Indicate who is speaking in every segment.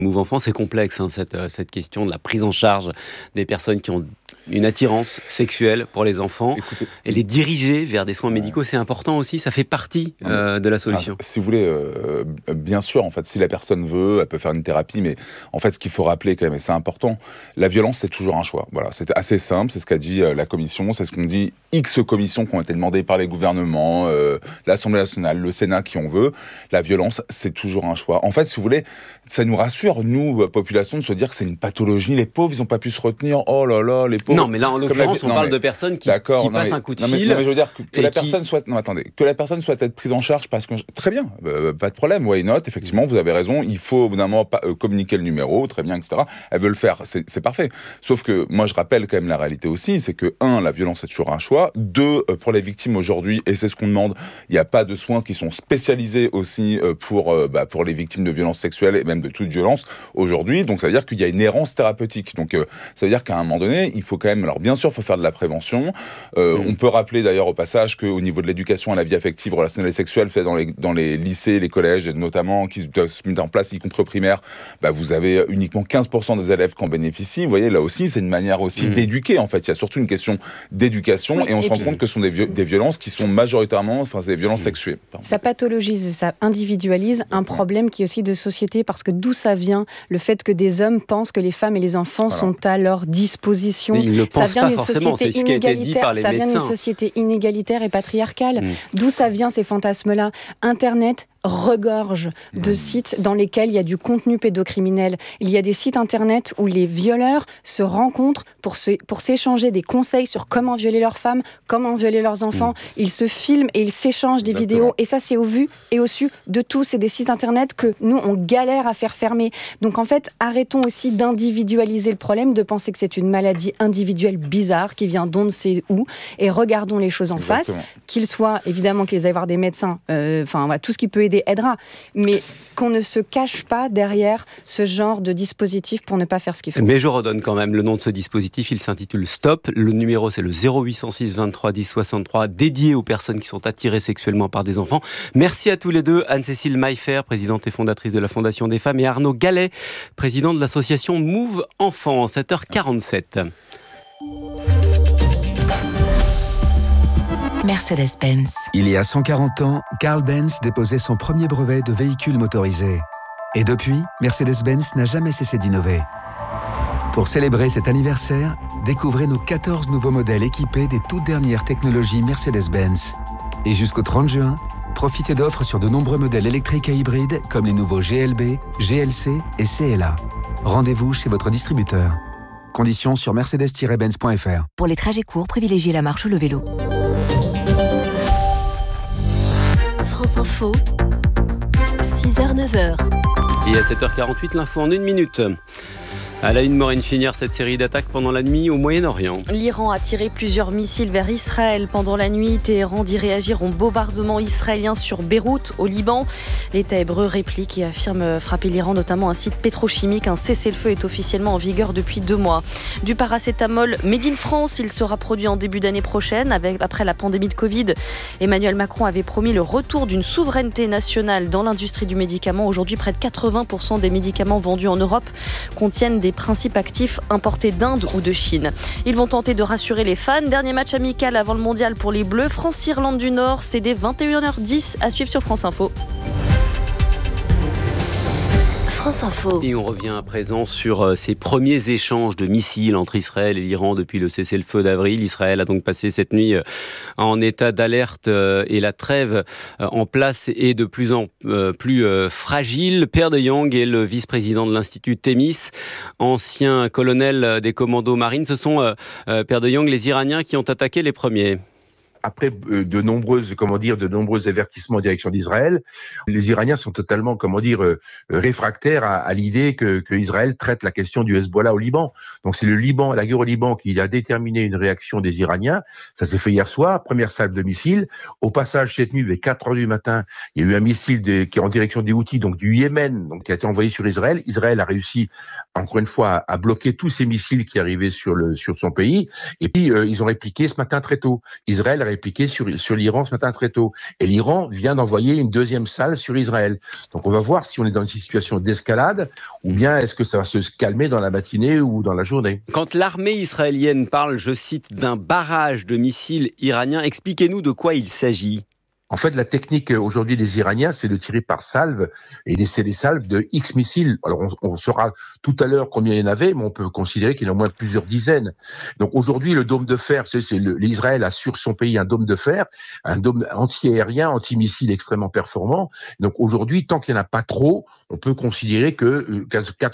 Speaker 1: Move Enfant, c'est complexe, cette question de la prise en charge des personnes qui ont une attirance sexuelle pour les enfants.
Speaker 2: Écoutez,
Speaker 1: et les diriger vers des soins médicaux, c'est important aussi, ça fait partie de la solution.
Speaker 2: Si vous voulez, bien sûr, en fait, si la personne veut, elle peut faire une thérapie, mais en fait, ce qu'il faut rappeler quand même, et c'est important, la violence, c'est toujours un choix. Voilà, c'est assez simple, c'est ce qu'a dit la commission, c'est ce qu'ont dit X commissions qui ont été demandées par les gouvernements, l'Assemblée nationale, le Sénat, qui on veut. La violence, c'est toujours un choix. En fait, si vous voulez, ça nous rassure, nous, population, de se dire que c'est une pathologie. Les pauvres, ils n'ont pas pu se retenir. Oh là là, les pauvres.
Speaker 1: Non, mais là, en l'occurrence, on parle de personnes qui passent un coup de fil.
Speaker 2: Non, mais je veux dire que la personne soit... Non, attendez. Que la personne soit être prise en charge parce que... Très bien, pas de problème, why not. Effectivement, vous avez raison. Il faut, au bout d'un moment, communiquer le numéro, très bien, etc. Elle veut le faire, c'est parfait. Sauf que, moi, je rappelle quand même la réalité aussi, c'est que, 1, la violence, c'est toujours un choix. 2, pour les victimes aujourd'hui, et c'est ce qu'on demande, il n'y a pas de soins qui sont spécialisés aussi pour les victimes de violences sexuelles et même de toute violence aujourd'hui. Donc, ça veut dire qu'il y a une errance thérapeutique. Donc, ça veut dire qu'à un moment donné, il faut quand même... Alors, bien sûr, il faut faire de la prévention. On peut rappeler d'ailleurs au passage qu'au niveau de l'éducation à la vie affective, relationnelle et sexuelle, fait dans les lycées, les collèges, notamment, qui doivent se mettre en place, y compris au primaire, vous avez uniquement 15% des élèves qui en bénéficient. Vous voyez, là aussi, c'est une manière aussi d'éduquer, en fait. Il y a surtout une question d'éducation, et on se rend compte que ce sont des violences qui sont majoritairement, des violences sexuées.
Speaker 3: Ça pathologise et ça individualise un problème qui est aussi de société, parce que d'où ça vient, le fait que des hommes pensent que les femmes et les enfants sont à leur disposition.
Speaker 1: Mais ils ne le pensent pas forcément, c'est ce qui a été dit par les médecins.
Speaker 3: Ça vient d'une société inégalitaire et patriarcale. D'où ça vient, ces fantasmes-là? Internet regorge de sites dans lesquels il y a du contenu pédocriminel. Il y a des sites internet où les violeurs se rencontrent pour s'échanger des conseils sur comment violer leurs femmes, comment violer leurs enfants. Ils se filment et ils s'échangent des vidéos. Et ça, c'est au vu et au su de tous. C'est des sites internet que nous, on galère à faire fermer. Donc en fait, arrêtons aussi d'individualiser le problème, de penser que c'est une maladie individuelle bizarre qui vient d'on ne sait où, et regardons les choses en face, qu'il soit, évidemment, qu'ils aillent voir des médecins, tout ce qui peut aider aidera, mais qu'on ne se cache pas derrière ce genre de dispositif pour ne pas faire ce qu'il faut.
Speaker 1: Mais je redonne quand même le nom de ce dispositif, il s'intitule Stop, le numéro c'est le 0806 23 10 63, dédié aux personnes qui sont attirées sexuellement par des enfants. Merci à tous les deux, Anne-Cécile Maillefer, présidente et fondatrice de la Fondation des Femmes, et Arnaud Gallet, président de l'association Move Enfant, 7h47.
Speaker 4: Mercedes-Benz.
Speaker 5: Il y a 140 ans, Carl Benz déposait son premier brevet de véhicule motorisé. Et depuis, Mercedes-Benz n'a jamais cessé d'innover. Pour célébrer cet anniversaire, découvrez nos 14 nouveaux modèles équipés des toutes dernières technologies Mercedes-Benz. Et jusqu'au 30 juin, profitez d'offres sur de nombreux modèles électriques et hybrides comme les nouveaux GLB, GLC et CLA. Rendez-vous chez votre distributeur. Conditions sur mercedes-benz.fr.
Speaker 4: Pour les trajets courts, privilégiez la marche ou le vélo. France Info, 6h-9h.
Speaker 1: Et à 7h48, l'info en 1 minute. À la une, Maureen Finière, cette série d'attaques pendant la nuit au Moyen-Orient.
Speaker 6: L'Iran a tiré plusieurs missiles vers Israël pendant la nuit. Téhéran dit réagir au bombardement israélien sur Beyrouth, au Liban. L'État hébreu réplique et affirme frapper l'Iran, notamment un site pétrochimique. Un cessez-le-feu est officiellement en vigueur depuis 2 mois. Du paracétamol made in France, il sera produit en début d'année prochaine. Après la pandémie de Covid, Emmanuel Macron avait promis le retour d'une souveraineté nationale dans l'industrie du médicament. Aujourd'hui, près de 80% des médicaments vendus en Europe contiennent des principes actifs importés d'Inde ou de Chine. Ils vont tenter de rassurer les fans. Dernier match amical avant le mondial pour les Bleus. France-Irlande du Nord, c'est dès 21h10 à suivre sur France Info.
Speaker 4: France Info.
Speaker 1: Et on revient à présent sur ces premiers échanges de missiles entre Israël et l'Iran depuis le cessez-le-feu d'avril. Israël a donc passé cette nuit en état d'alerte et la trêve en place est de plus en plus fragile. Per de Jong est le vice-président de l'Institut Thémis, ancien colonel des commandos marines. Ce sont, Per de Jong, les Iraniens qui ont attaqué les premiers.
Speaker 7: Après de nombreux avertissements en direction d'Israël, les Iraniens sont totalement, réfractaires à l'idée que Israël traite la question du Hezbollah au Liban. Donc c'est la guerre au Liban qui a déterminé une réaction des Iraniens. Ça s'est fait hier soir, première salve de missiles. Au passage, cette nuit, vers 4h du matin, il y a eu un missile qui est en direction des Houthis, donc du Yémen, donc qui a été envoyé sur Israël. Israël a réussi, encore une fois, à bloquer tous ces missiles qui arrivaient sur son pays. Et puis, ils ont répliqué ce matin très tôt. Israël a répliqué sur l'Iran ce matin très tôt. Et l'Iran vient d'envoyer une deuxième salve sur Israël. Donc on va voir si on est dans une situation d'escalade ou bien est-ce que ça va se calmer dans la matinée ou dans la journée.
Speaker 1: Quand l'armée israélienne parle, je cite, d'un barrage de missiles iraniens, expliquez-nous de quoi il s'agit.
Speaker 7: En fait, la technique aujourd'hui des Iraniens, c'est de tirer par salve, et c'est des salves de X missiles. Alors, on saura tout à l'heure combien il y en avait, mais on peut considérer qu'il y en a au moins plusieurs dizaines. Donc aujourd'hui, le dôme de fer, l'Israël a sur son pays un dôme de fer, un dôme anti-aérien, anti-missile extrêmement performant. Donc aujourd'hui, tant qu'il n'y en a pas trop, on peut considérer que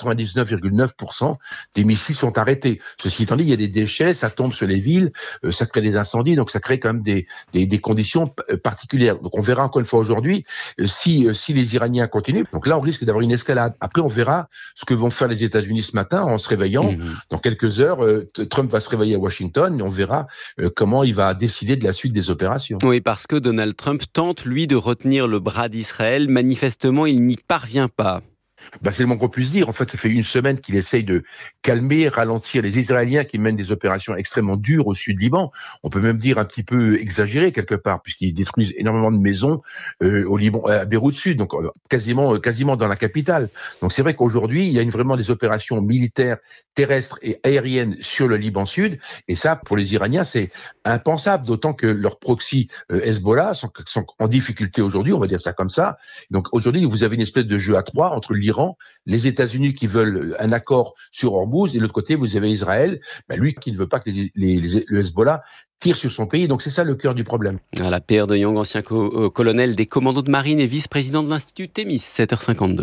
Speaker 7: 99,9% des missiles sont arrêtés. Ceci étant dit, il y a des déchets, ça tombe sur les villes, ça crée des incendies, donc ça crée quand même des conditions particulières. Donc on verra encore une fois aujourd'hui si les Iraniens continuent. Donc là, on risque d'avoir une escalade. Après, on verra ce que vont faire les États-Unis ce matin en se réveillant. Dans quelques heures, Trump va se réveiller à Washington et on verra comment il va décider de la suite des opérations.
Speaker 1: Oui, parce que Donald Trump tente, lui, de retenir le bras d'Israël. Manifestement, il n'y parvient pas.
Speaker 7: C'est le moins qu'on puisse dire. En fait, ça fait une semaine qu'il essaye de calmer, ralentir les Israéliens qui mènent des opérations extrêmement dures au sud Liban. On peut même dire un petit peu exagéré quelque part, puisqu'ils détruisent énormément de maisons au Liban, à Beyrouth Sud, donc quasiment dans la capitale. Donc c'est vrai qu'aujourd'hui, il y a vraiment des opérations militaires terrestres et aériennes sur le Liban Sud, et ça, pour les Iraniens, c'est impensable, d'autant que leurs proxys Hezbollah sont en difficulté aujourd'hui, on va dire ça comme ça. Donc aujourd'hui, vous avez une espèce de jeu à trois entre l'Iran, les États-Unis qui veulent un accord sur Hormuz, et de l'autre côté, vous avez Israël, lui qui ne veut pas que le Hezbollah tire sur son pays. Donc c'est ça le cœur du problème.
Speaker 1: Voilà, Pierre de Jong, ancien colonel des commandos de marine et vice-président de l'Institut Thémis, 7h52.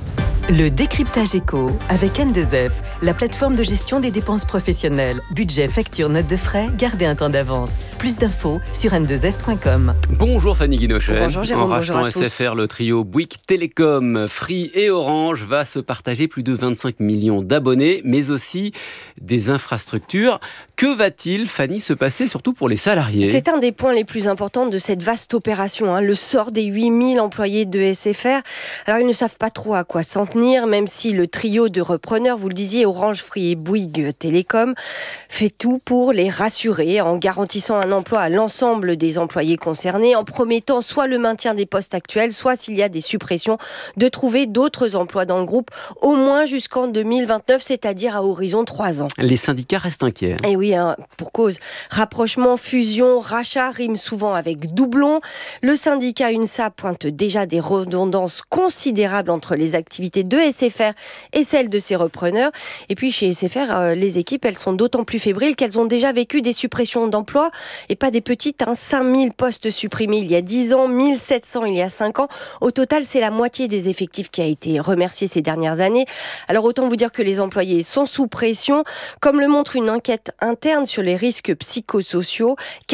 Speaker 4: Le décryptage éco avec N2F, la plateforme de gestion des dépenses professionnelles. Budget, facture, notes de frais, gardez un temps d'avance. Plus d'infos sur n2f.com.
Speaker 1: Bonjour Fanny Guinochet.
Speaker 6: Bonjour Jérôme,
Speaker 1: en rachetant
Speaker 6: bonjour à
Speaker 1: SFR, le trio Bouygues Télécom, Free et Orange va se partager plus de 25 millions d'abonnés, mais aussi des infrastructures. Que va-t-il, Fanny, se passer surtout pour les salariés ?
Speaker 8: C'est un des points les plus importants de cette vaste opération, le sort des 8000 employés de SFR. Alors ils ne savent pas trop à quoi s'en tenir, même si le trio de repreneurs, vous le disiez, Orange, Free et Bouygues Télécom, fait tout pour les rassurer en garantissant un emploi à l'ensemble des employés concernés, en promettant soit le maintien des postes actuels, soit s'il y a des suppressions, de trouver d'autres emplois dans le groupe, au moins jusqu'en 2029, c'est-à-dire à horizon 3 ans.
Speaker 1: Les syndicats restent inquiets.
Speaker 8: Et oui, pour cause. Rapprochement, fusion, rachat riment souvent avec doublon. Le syndicat UNSA pointe déjà des redondances considérables entre les activités de SFR et celles de ses repreneurs. Et puis chez SFR, les équipes, elles sont d'autant plus fébriles qu'elles ont déjà vécu des suppressions d'emplois, et pas des petites, 5000 postes supprimés il y a 10 ans, 1700 il y a 5 ans. Au total, c'est la moitié des effectifs qui a été remerciée ces dernières années. Alors autant vous dire que les employés sont sous pression, comme le montre une enquête interne sur les risques psychosociaux.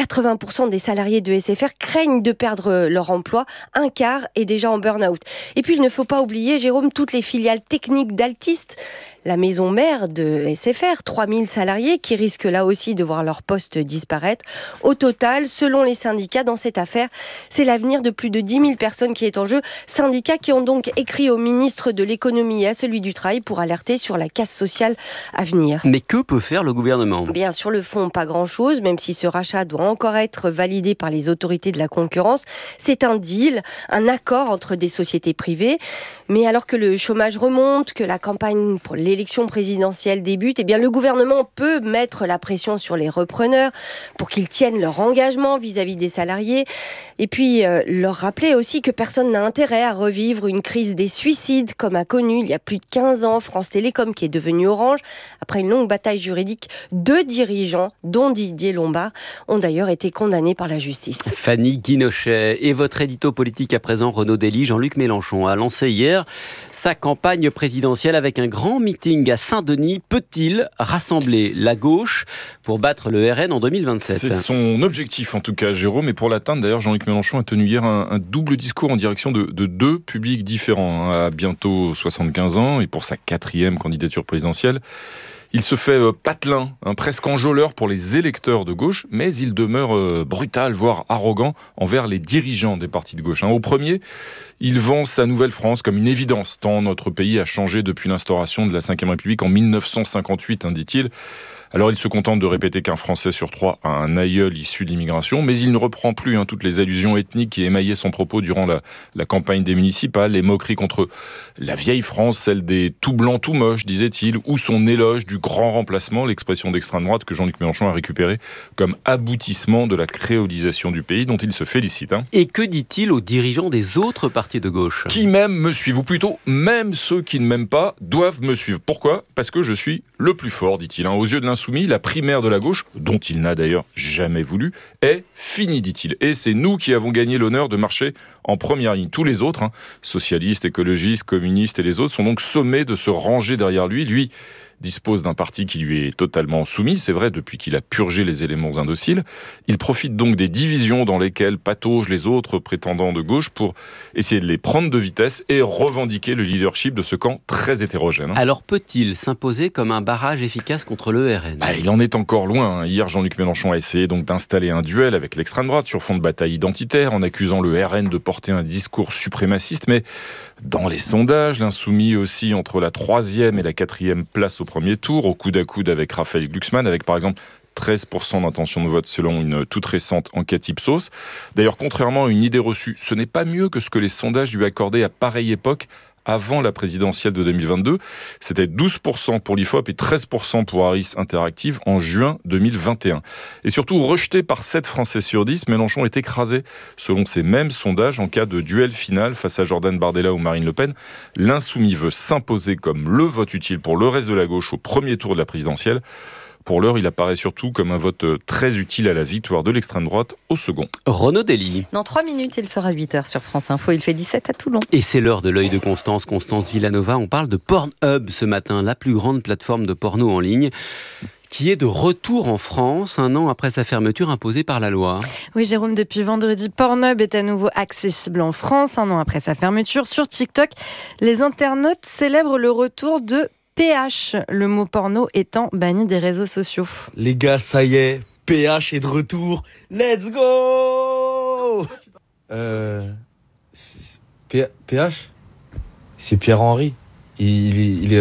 Speaker 8: 80% des salariés de SFR craignent de perdre leur emploi, un quart est déjà en burn-out. Et puis il ne faut pas oublier, Jérôme, toutes les filiales techniques d'Altis, la maison mère de SFR, 3000 salariés qui risquent là aussi de voir leur poste disparaître. Au total, selon les syndicats, dans cette affaire, c'est l'avenir de plus de 10 000 personnes qui est en jeu. Syndicats qui ont donc écrit au ministre de l'économie et à celui du travail pour alerter sur la casse sociale à venir.
Speaker 1: Mais que peut faire le gouvernement ?
Speaker 8: Bien, sur le fond, pas grand-chose, même si ce rachat doit encore être validé par les autorités de la concurrence. C'est un deal, un accord entre des sociétés privées. Mais alors que le chômage remonte, que la campagne pour l'élection présidentielle débute, eh bien le gouvernement peut mettre la pression sur les repreneurs pour qu'ils tiennent leur engagement vis-à-vis des salariés. Et puis leur rappeler aussi que personne n'a intérêt à revivre une crise des suicides comme a connu il y a plus de 15 ans France Télécom qui est devenue Orange. Après une longue bataille juridique, 2 dirigeants, dont Didier Lombard, ont d'ailleurs été condamnés par la justice.
Speaker 1: Fanny Guinochet. Et votre édito politique à présent, Renaud Dely, Jean-Luc Mélenchon a lancé hier sa campagne présidentielle avec un grand meeting à Saint-Denis. Peut-il rassembler la gauche pour battre le RN en 2027 ?
Speaker 9: C'est son objectif en tout cas, Jérôme. Et pour l'atteindre, d'ailleurs, Jean-Luc Mélenchon a tenu hier un double discours en direction de 2 publics différents, à bientôt 75 ans et pour sa 4e candidature présidentielle. Il se fait patelin, presque enjôleur pour les électeurs de gauche, mais il demeure brutal, voire arrogant envers les dirigeants des partis de gauche. Au premier, Il vend sa Nouvelle-France comme une évidence, tant notre pays a changé depuis l'instauration de la Ve République en 1958, dit-il. Alors il se contente de répéter qu'un Français sur 3 a un aïeul issu de l'immigration, mais il ne reprend plus toutes les allusions ethniques qui émaillaient son propos durant la campagne des municipales, les moqueries contre la vieille France, celle des tout blancs tout moches, disait-il, ou son éloge du grand remplacement, l'expression d'extrême droite que Jean-Luc Mélenchon a récupérée comme aboutissement de la créolisation du pays dont il se félicite.
Speaker 1: Et que dit-il aux dirigeants des autres partis de gauche ?
Speaker 9: Qui m'aiment me suivent, ou plutôt, même ceux qui ne m'aiment pas doivent me suivre. Pourquoi ? Parce que je suis le plus fort, dit-il. Aux yeux de l'insoumis, la primaire de la gauche, dont il n'a d'ailleurs jamais voulu, est finie, dit-il. Et c'est nous qui avons gagné l'honneur de marcher en première ligne. Tous les autres, socialistes, écologistes, communistes et les autres, sont donc sommés de se ranger derrière lui. Lui dispose d'un parti qui lui est totalement soumis, c'est vrai, depuis qu'il a purgé les éléments indociles. Il profite donc des divisions dans lesquelles pataugent les autres prétendants de gauche pour essayer de les prendre de vitesse et revendiquer le leadership de ce camp très hétérogène.
Speaker 1: Alors peut-il s'imposer comme un barrage efficace contre le RN ?
Speaker 9: Il en est encore loin. Hier, Jean-Luc Mélenchon a essayé donc d'installer un duel avec l'extrême droite sur fond de bataille identitaire en accusant le RN de porter un discours suprémaciste, mais dans les sondages, l'insoumis oscille entre la 3e et la 4e place au premier tour, au coude à coude avec Raphaël Glucksmann, avec par exemple 13% d'intention de vote selon une toute récente enquête Ipsos. D'ailleurs, contrairement à une idée reçue, ce n'est pas mieux que ce que les sondages lui accordaient à pareille époque avant la présidentielle de 2022. C'était 12% pour l'IFOP et 13% pour Harris Interactive en juin 2021. Et surtout, rejeté par 7 Français sur 10, Mélenchon est écrasé selon ces mêmes sondages en cas de duel final face à Jordan Bardella ou Marine Le Pen. L'insoumis veut s'imposer comme le vote utile pour le reste de la gauche au premier tour de la présidentielle. Pour l'heure, il apparaît surtout comme un vote très utile à la victoire de l'extrême droite au second.
Speaker 1: Renaud Dely.
Speaker 10: Dans 3 minutes, il sera 8h sur France Info. Il fait 17 à Toulon.
Speaker 1: Et c'est l'heure de l'œil de Constance Villanova. On parle de Pornhub ce matin, la plus grande plateforme de porno en ligne, qui est de retour en France, 1 an après sa fermeture imposée par la loi.
Speaker 11: Oui, Jérôme, depuis vendredi, Pornhub est à nouveau accessible en France, 1 an après sa fermeture. Sur TikTok, les internautes célèbrent le retour de PH, le mot porno étant banni des réseaux sociaux.
Speaker 12: Les gars, ça y est, PH est de retour. Let's go! PH? C'est Pierre-Henri. Il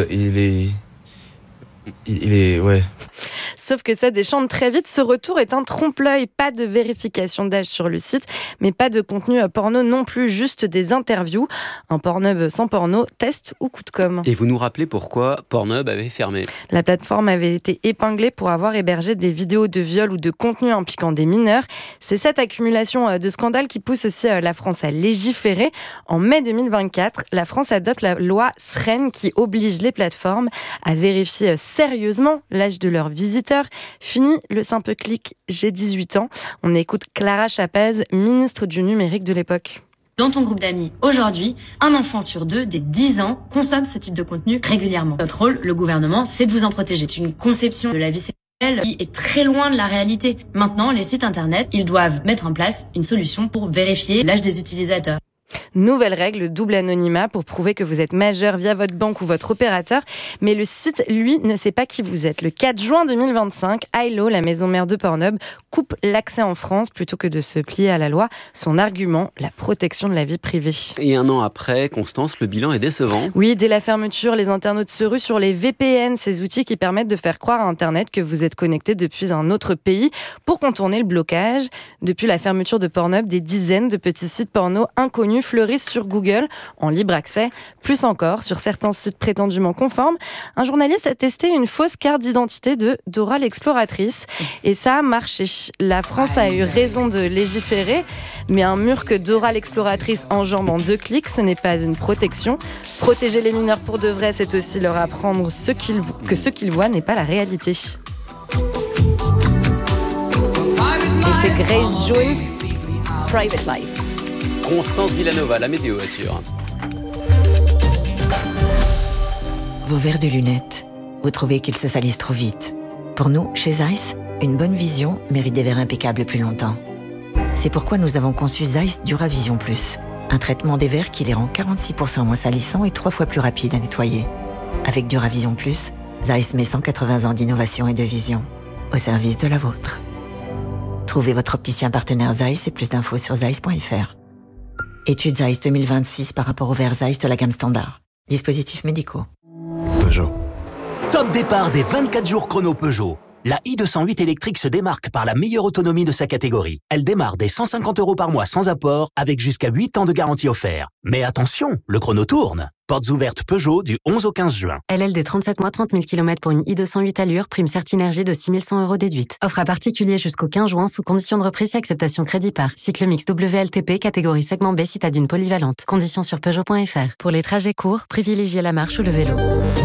Speaker 12: est, ouais.
Speaker 11: Sauf que ça déchante très vite. Ce retour est un trompe-l'œil. Pas de vérification d'âge sur le site, mais pas de contenu porno non plus, juste des interviews. Un Pornhub sans porno, test ou coup de com'.
Speaker 1: Et vous nous rappelez pourquoi Pornhub avait fermé ?
Speaker 11: La plateforme avait été épinglée pour avoir hébergé des vidéos de viol ou de contenu impliquant des mineurs. C'est cette accumulation de scandales qui pousse aussi la France à légiférer. En mai 2024, la France adopte la loi SREN qui oblige les plateformes à vérifier sérieusement l'âge de leurs visiteurs. Fini le simple clic « J'ai 18 ans ». On écoute Clara Chapez, ministre du numérique de l'époque.
Speaker 13: Dans ton groupe d'amis, aujourd'hui, 1 enfant sur 2 des 10 ans consomme ce type de contenu régulièrement. Notre rôle, le gouvernement, c'est de vous en protéger. C'est une conception de la vie sexuelle qui est très loin de la réalité. Maintenant, les sites internet, ils doivent mettre en place une solution pour vérifier l'âge des utilisateurs.
Speaker 11: Nouvelle règle, double anonymat pour prouver que vous êtes majeur via votre banque ou votre opérateur. Mais le site, lui, ne sait pas qui vous êtes. Le 4 juin 2025, Ailo, la maison mère de Pornhub, coupe l'accès en France plutôt que de se plier à la loi. Son argument, la protection de la vie privée.
Speaker 1: Et 1 an après, Constance, le bilan est décevant.
Speaker 11: Oui, dès la fermeture, les internautes se ruent sur les VPN, ces outils qui permettent de faire croire à Internet que vous êtes connecté depuis un autre pays pour contourner le blocage. Depuis la fermeture de Pornhub, des dizaines de petits sites porno inconnus fleurissent sur Google en libre accès. Plus encore, sur certains sites prétendument conformes, un journaliste a testé une fausse carte d'identité de Dora l'exploratrice. Et ça a marché. La France a eu raison de légiférer, mais un mur que Dora l'exploratrice enjambe en 2 clics, ce n'est pas une protection. Protéger les mineurs pour de vrai, c'est aussi leur apprendre que ce qu'ils voient n'est pas la réalité. Et c'est Grace Jones, Private Life.
Speaker 1: Constance Villanova, la météo assure.
Speaker 14: Vos verres de lunettes, vous trouvez qu'ils se salissent trop vite. Pour nous, chez Zeiss, une bonne vision mérite des verres impeccables plus longtemps. C'est pourquoi nous avons conçu Zeiss DuraVision Plus, un traitement des verres qui les rend 46% moins salissants et 3 fois plus rapides à nettoyer. Avec DuraVision Plus, Zeiss met 180 ans d'innovation et de vision au service de la vôtre. Trouvez votre opticien partenaire Zeiss et plus d'infos sur zeiss.fr. Étude Zeiss 2026 par rapport au verre Zeiss de la gamme standard. Dispositifs médicaux.
Speaker 15: Peugeot. Top départ des 24 jours chrono Peugeot. La i208 électrique se démarque par la meilleure autonomie de sa catégorie. Elle démarre dès 150 € par mois sans apport, avec jusqu'à 8 ans de garantie offert. Mais attention, le chrono tourne. Portes ouvertes Peugeot du 11 au 15 juin.
Speaker 16: LLD 37 mois, 30 000 km pour une i208 allure, prime Certinergie de 6 100 € déduite. Offre à particulier jusqu'au 15 juin sous condition de reprise et acceptation crédit par. Cycle mix WLTP, catégorie segment B, citadine polyvalente. Conditions sur Peugeot.fr. Pour les trajets courts, privilégiez la marche ou le vélo.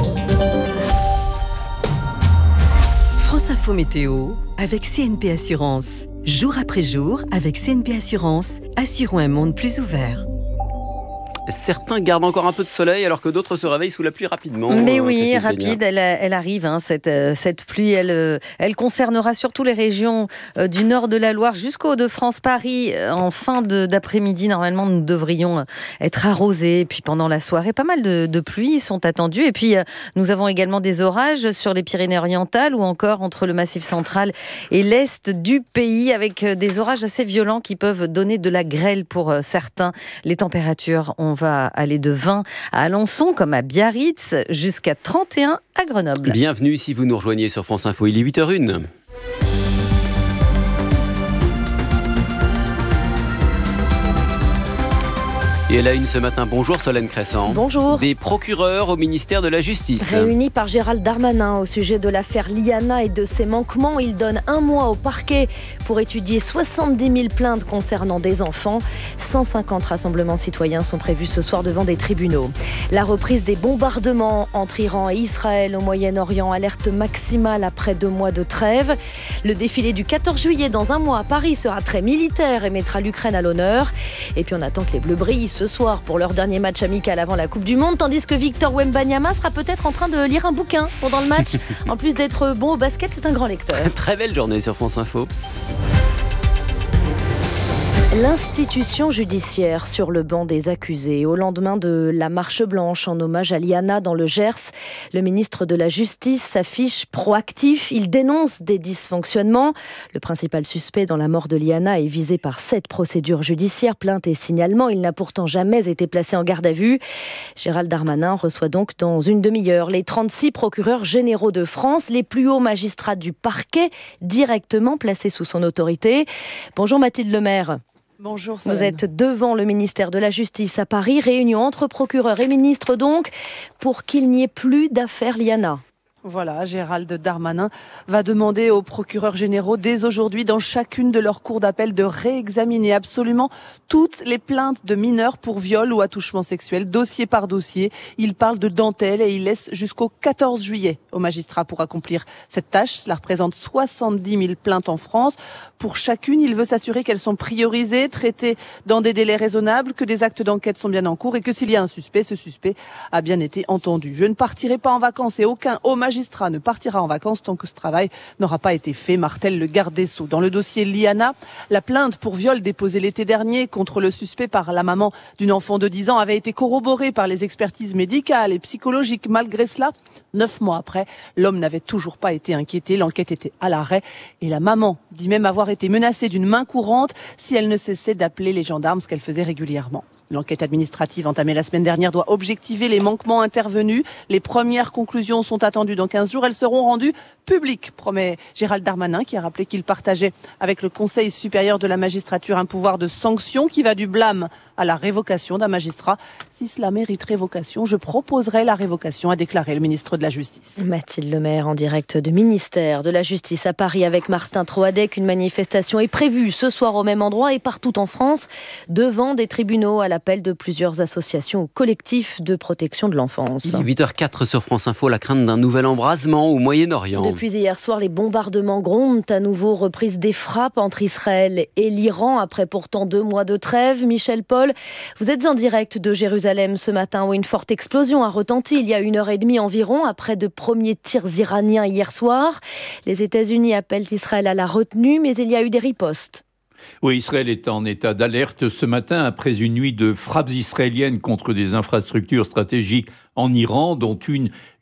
Speaker 4: France Info Météo avec CNP Assurance. Jour après jour, avec CNP Assurance, assurons un monde plus ouvert.
Speaker 1: Certains gardent encore un peu de soleil alors que d'autres se réveillent sous la pluie rapidement.
Speaker 10: Mais oui, rapide, elle arrive, hein, cette pluie. Elle concernera surtout les régions du nord de la Loire jusqu'au Hauts-de-France, Paris. En fin d'après-midi, normalement, nous devrions être arrosés. Et puis pendant la soirée, pas mal de pluies sont attendues. Et puis, nous avons également des orages sur les Pyrénées-Orientales ou encore entre le Massif central et l'est du pays avec des orages assez violents qui peuvent donner de la grêle pour certains. Les températures, on va aller de 20 à Alençon comme à Biarritz jusqu'à 31 à Grenoble.
Speaker 1: Bienvenue si vous nous rejoignez sur France Info, il est 8h01. Et elle a une ce matin. Bonjour Solène Crescent.
Speaker 17: Bonjour.
Speaker 1: Des procureurs au ministère de la Justice.
Speaker 17: Réunis par Gérald Darmanin au sujet de l'affaire Liana et de ses manquements, il donne 1 mois au parquet pour étudier 70 000 plaintes concernant des enfants. 150 rassemblements citoyens sont prévus ce soir devant des tribunaux. La reprise des bombardements entre Iran et Israël au Moyen-Orient, alerte maximale après 2 mois de trêve. Le défilé du 14 juillet dans 1 mois à Paris sera très militaire et mettra l'Ukraine à l'honneur. Et puis on attend que les Bleus brillent ce soir pour leur dernier match amical avant la Coupe du Monde, tandis que Victor Wembanyama sera peut-être en train de lire un bouquin pendant le match. En plus d'être bon au basket, c'est un grand lecteur.
Speaker 1: Très belle journée sur France Info.
Speaker 17: L'institution judiciaire sur le banc des accusés. Au lendemain de la marche blanche en hommage à Liana dans le Gers, le ministre de la Justice s'affiche proactif. Il dénonce des dysfonctionnements. Le principal suspect dans la mort de Liana est visé par 7 procédures judiciaires, plaintes et signalements. Il n'a pourtant jamais été placé en garde à vue. Gérald Darmanin reçoit donc dans une demi-heure les 36 procureurs généraux de France, les plus hauts magistrats du parquet, directement placés sous son autorité. Bonjour Mathilde Lemaire.
Speaker 18: Bonjour Solène.
Speaker 17: Vous êtes devant le ministère de la Justice à Paris, réunion entre procureurs et ministres donc, pour qu'il n'y ait plus d'affaire Liana.
Speaker 18: Voilà, Gérald Darmanin va demander aux procureurs généraux dès aujourd'hui dans chacune de leurs cours d'appel de réexaminer absolument toutes les plaintes de mineurs pour viol ou attouchement sexuel, dossier par dossier. Il parle de dentelle et il laisse jusqu'au 14 juillet aux magistrats pour accomplir cette tâche. Cela représente 70 000 plaintes en France. Pour chacune, il veut s'assurer qu'elles sont priorisées, traitées dans des délais raisonnables, que des actes d'enquête sont bien en cours et que s'il y a un suspect, ce suspect a bien été entendu. Je ne partirai pas en vacances et aucun haut magistrat ne partira en vacances tant que ce travail n'aura pas été fait, martèle le garde des Sceaux. Dans le dossier Liana, la plainte pour viol déposée l'été dernier contre le suspect par la maman d'une enfant de 10 ans avait été corroborée par les expertises médicales et psychologiques. Malgré cela, 9 mois après, l'homme n'avait toujours pas été inquiété. L'enquête était à l'arrêt et la maman dit même avoir été menacée d'une main courante si elle ne cessait d'appeler les gendarmes, ce qu'elle faisait régulièrement. L'enquête administrative entamée la semaine dernière doit objectiver les manquements intervenus. Les premières conclusions sont attendues dans 15 jours. Elles seront rendues publiques, promet Gérald Darmanin, qui a rappelé qu'il partageait avec le Conseil supérieur de la magistrature un pouvoir de sanction qui va du blâme à la révocation d'un magistrat. Si cela mérite révocation, je proposerai la révocation, a déclaré le ministre de la Justice.
Speaker 17: Mathilde Lemaire en direct du ministère de la Justice à Paris avec Martin Troadec. Une manifestation est prévue ce soir au même endroit et partout en France, devant des tribunaux à l'appel de plusieurs associations ou collectifs de protection de l'enfance.
Speaker 1: Il est 8h04 sur France Info, la crainte d'un nouvel embrasement au Moyen-Orient.
Speaker 17: Depuis hier soir, les bombardements grondent à nouveau, reprise des frappes entre Israël et l'Iran après pourtant 2 mois de trêve. Michel Paul, vous êtes en direct de Jérusalem ce matin où une forte explosion a retenti il y a 1h30 environ après de premiers tirs iraniens hier soir. Les États-Unis appellent Israël à la retenue, mais il y a eu des ripostes.
Speaker 19: Oui, Israël est en état d'alerte ce matin après une nuit de frappes israéliennes contre des infrastructures stratégiques en Iran, dont une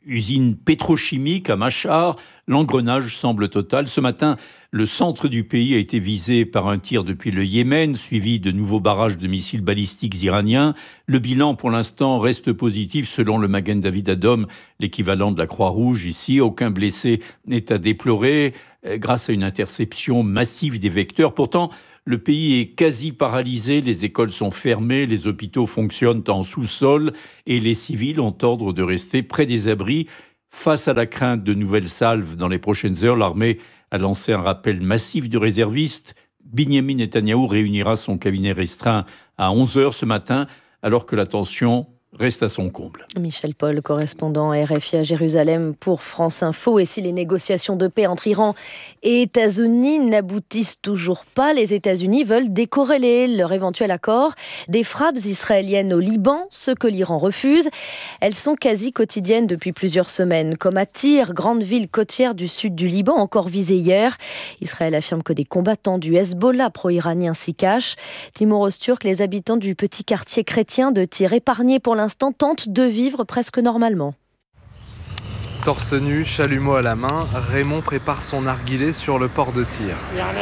Speaker 19: usine pétrochimique à Machar. L'engrenage semble total. Ce matin, le centre du pays a été visé par un tir depuis le Yémen, suivi de nouveaux barrages de missiles balistiques iraniens. Le bilan, pour l'instant, reste positif selon le Magen David Adom, l'équivalent de la Croix-Rouge ici. Aucun blessé n'est à déplorer grâce à une interception massive des vecteurs. Pourtant, le pays est quasi paralysé, les écoles sont fermées, les hôpitaux fonctionnent en sous-sol et les civils ont ordre de rester près des abris. Face à la crainte de nouvelles salves dans les prochaines heures, l'armée a lancé un rappel massif de réservistes. Binyamin Netanyahou réunira son cabinet restreint à 11h ce matin, alors que la tension reste à son comble.
Speaker 17: Michel Paul, correspondant RFI à Jérusalem pour France Info. Et si les négociations de paix entre Iran et États-Unis n'aboutissent toujours pas, les États-Unis veulent décorréler leur éventuel accord des frappes israéliennes au Liban, ce que l'Iran refuse. Elles sont quasi quotidiennes depuis plusieurs semaines, comme à Tyr, grande ville côtière du sud du Liban, encore visée hier. Israël affirme que des combattants du Hezbollah pro-iranien s'y cachent. Timur Öztürk, les habitants du petit quartier chrétien de Tyr, épargnés pour l'instant, tente de vivre presque normalement.
Speaker 20: Torse nu, chalumeau à la main, Raymond prépare son narguilé sur le port de Tyr.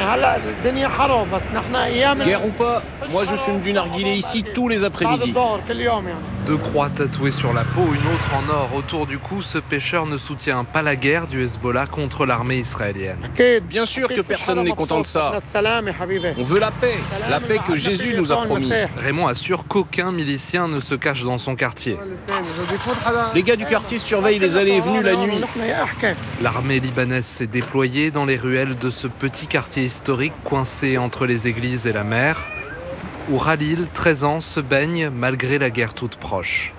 Speaker 21: Guerre ou pas, moi je fume du narguilé ici tous les après-midi.
Speaker 20: Deux croix tatouées sur la peau, une autre en or autour du cou, ce pêcheur ne soutient pas la guerre du Hezbollah contre l'armée israélienne.
Speaker 21: Bien sûr que personne n'est content de ça. On veut la paix que Jésus nous a promis.
Speaker 20: Raymond assure qu'aucun milicien ne se cache dans son quartier.
Speaker 21: Les gars du quartier surveillent les allées et venues la nuit.
Speaker 20: L'armée libanaise s'est déployée dans les ruelles de ce petit quartier historique coincé entre les églises et la mer, où Khalil, 13 ans, se baigne malgré la guerre toute proche.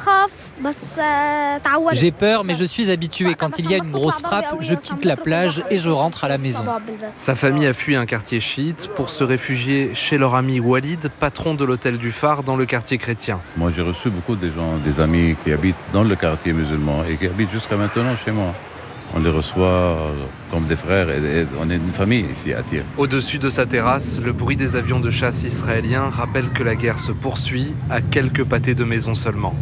Speaker 22: J'ai peur, mais je suis habitué. Quand il y a une grosse frappe, je quitte la plage et je rentre à la maison.
Speaker 20: Sa famille a fui un quartier chiite pour se réfugier chez leur ami Walid, patron de l'hôtel du Phare dans le quartier chrétien.
Speaker 23: Moi, j'ai reçu beaucoup de gens, des amis qui habitent dans le quartier musulman et qui habitent jusqu'à maintenant chez moi. On les reçoit comme des frères et on est une famille ici à Tyr.
Speaker 20: Au-dessus de sa terrasse, le bruit des avions de chasse israéliens rappelle que la guerre se poursuit à quelques pâtés de maison seulement.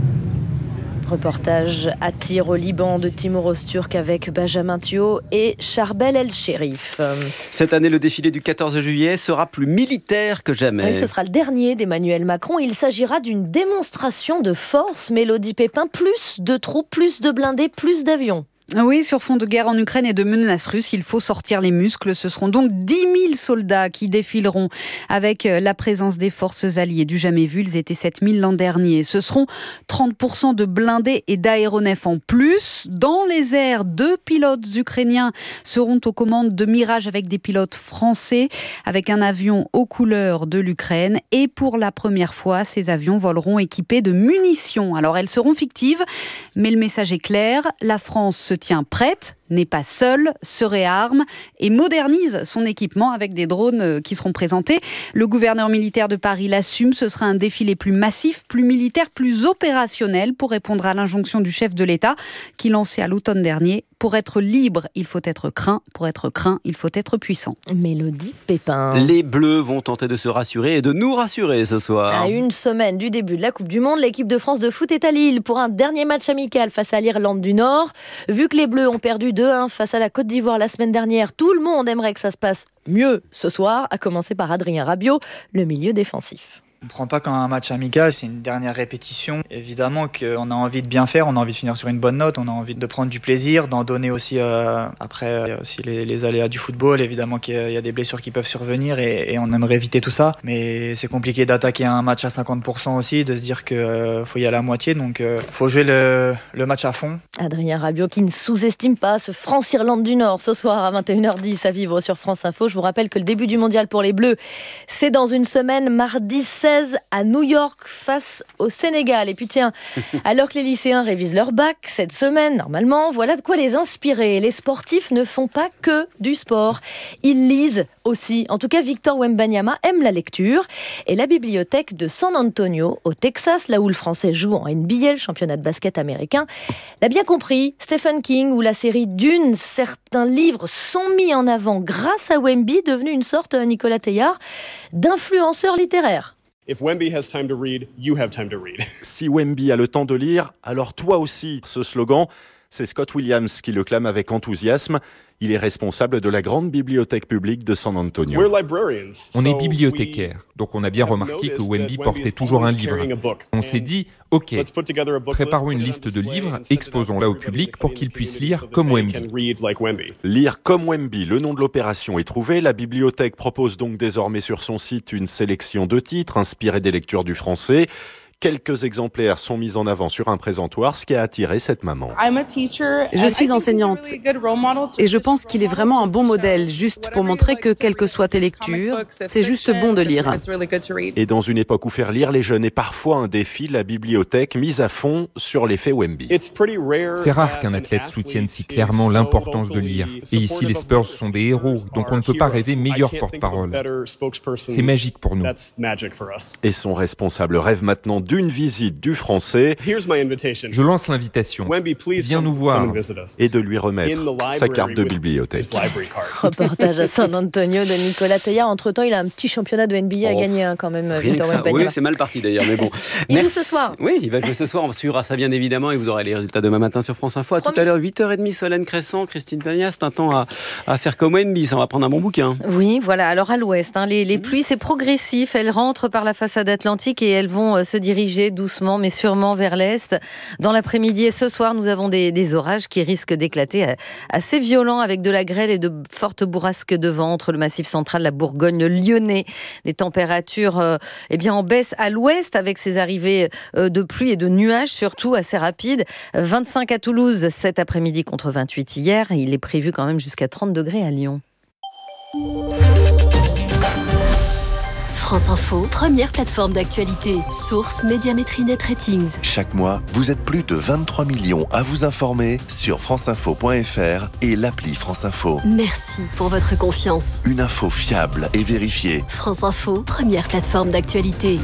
Speaker 17: Reportage à Tyr au Liban de Timur Öztürk avec Benjamin Thiault et Charbel El-Chérif.
Speaker 1: Cette année, le défilé du 14 juillet sera plus militaire que jamais.
Speaker 17: Oui, ce sera le dernier d'Emmanuel Macron. Il s'agira d'une démonstration de force. Mélodie Pépin, plus de troupes, plus de blindés, plus d'avions.
Speaker 24: Oui, sur fond de guerre en Ukraine et de menaces russes, il faut sortir les muscles. Ce seront donc 10 000 soldats qui défileront avec la présence des forces alliées du jamais vu. Ils étaient 7 000 l'an dernier. Ce seront 30% de blindés et d'aéronefs en plus. Dans les airs, 2 pilotes ukrainiens seront aux commandes de Mirage avec des pilotes français, avec un avion aux couleurs de l'Ukraine. Et pour la première fois, ces avions voleront équipés de munitions. Alors, elles seront fictives, mais le message est clair. La France se tient prête, n'est pas seule, se réarme et modernise son équipement avec des drones qui seront présentés. Le gouverneur militaire de Paris l'assume, ce sera un défilé plus massif, plus militaire, plus opérationnel pour répondre à l'injonction du chef de l'État qui lançait à l'automne dernier. Pour être libre, il faut être craint. Pour être craint, il faut être puissant.
Speaker 17: Mélodie Pépin.
Speaker 1: Les Bleus vont tenter de se rassurer et de nous rassurer ce soir.
Speaker 17: À une semaine du début de la Coupe du Monde, l'équipe de France de foot est à Lille pour un dernier match amical face à l'Irlande du Nord. Vu que les Bleus ont perdu 2-1 face à la Côte d'Ivoire la semaine dernière, tout le monde aimerait que ça se passe mieux ce soir, à commencer par Adrien Rabiot, le milieu défensif.
Speaker 25: On ne prend pas comme un match amical, c'est une dernière répétition. Évidemment qu'on a envie de bien faire, on a envie de finir sur une bonne note, on a envie de prendre du plaisir, d'en donner aussi. Après, il y a aussi les aléas du football, évidemment qu'il y a des blessures qui peuvent survenir et on aimerait éviter tout ça. Mais c'est compliqué d'attaquer un match à 50% aussi, de se dire qu'il faut y aller à moitié, donc il faut jouer le match à fond.
Speaker 17: Adrien Rabiot qui ne sous-estime pas ce France-Irlande du Nord ce soir à 21h10 à vivre sur France Info. Je vous rappelle que le début du mondial pour les Bleus, c'est dans une semaine, mardi 16 à New York face au Sénégal. Et puis tiens, alors que les lycéens révisent leur bac cette semaine, normalement, voilà de quoi les inspirer. Les sportifs ne font pas que du sport. Ils lisent aussi. En tout cas, Victor Wembanyama aime la lecture. Et la bibliothèque de San Antonio, au Texas, là où le Français joue en NBA, le championnat de basket américain, l'a bien compris. Stephen King ou la série Dune, certains livres sont mis en avant grâce à Wemby, devenu une sorte, Nicolas Teilhard, d'influenceur littéraire.
Speaker 2: Si Wemby a le temps de lire, alors toi aussi. Ce slogan, c'est Scott Williams qui le clame avec enthousiasme. Il est responsable de la grande bibliothèque publique de San Antonio.
Speaker 3: On est bibliothécaire, donc on a bien remarqué que Wemby portait toujours un livre. On s'est dit, ok, préparons une liste de livres, exposons-la au public pour qu'il puisse lire comme Wemby.
Speaker 2: Lire comme Wemby, le nom de l'opération est trouvé. La bibliothèque propose donc désormais sur son site une sélection de titres inspirés des lectures du français. Quelques exemplaires sont mis en avant sur un présentoir, ce qui a attiré cette maman.
Speaker 5: Je suis enseignante et je pense qu'il est vraiment un bon modèle, juste pour montrer que quelles que soient tes lectures, c'est juste bon de lire.
Speaker 2: Et dans une époque où faire lire les jeunes est parfois un défi, la bibliothèque mise à fond sur l'effet Wemby.
Speaker 3: C'est rare qu'un athlète soutienne si clairement l'importance de lire. Et ici, les Spurs sont des héros, donc on ne peut pas rêver meilleur porte-parole. C'est magique pour nous.
Speaker 2: Et son responsable rêve maintenant d'une visite du français.
Speaker 3: Je lance l'invitation. Viens nous voir.
Speaker 2: Et de lui remettre sa carte de bibliothèque.
Speaker 17: Reportage à San Antonio de Nicolas Teilhard. Entre-temps, il a un petit championnat de NBA à gagner quand même.
Speaker 1: Oui, c'est mal parti d'ailleurs, mais bon.
Speaker 17: Il joue ce soir.
Speaker 1: Oui, il va jouer ce soir. On suivra ça bien évidemment et vous aurez les résultats demain matin sur France Info. À tout à l'heure, 8h30, Solène Crescent, Christine Pagnas. C'est un temps à faire comme Wemby. Ça, on va prendre un bon bouquin.
Speaker 10: Oui, voilà. Alors à l'ouest, les pluies, c'est progressif. Elles rentrent par la façade atlantique et elles vont se diriger doucement mais sûrement vers l'est. Dans l'après-midi et ce soir, nous avons des orages qui risquent d'éclater assez violents avec de la grêle et de fortes bourrasques de vent entre le Massif central, la Bourgogne, le Lyonnais. Des températures en baisse à l'ouest avec ces arrivées de pluie et de nuages surtout assez rapides. 25 à Toulouse cet après-midi contre 28 hier. Il est prévu quand même jusqu'à 30 degrés à Lyon.
Speaker 6: France Info, première plateforme d'actualité. Source Médiamétrie Net Ratings.
Speaker 7: Chaque mois, vous êtes plus de 23 millions à vous informer sur franceinfo.fr et l'appli France Info.
Speaker 6: Merci pour votre confiance.
Speaker 7: Une info fiable et vérifiée.
Speaker 6: France Info, première plateforme d'actualité.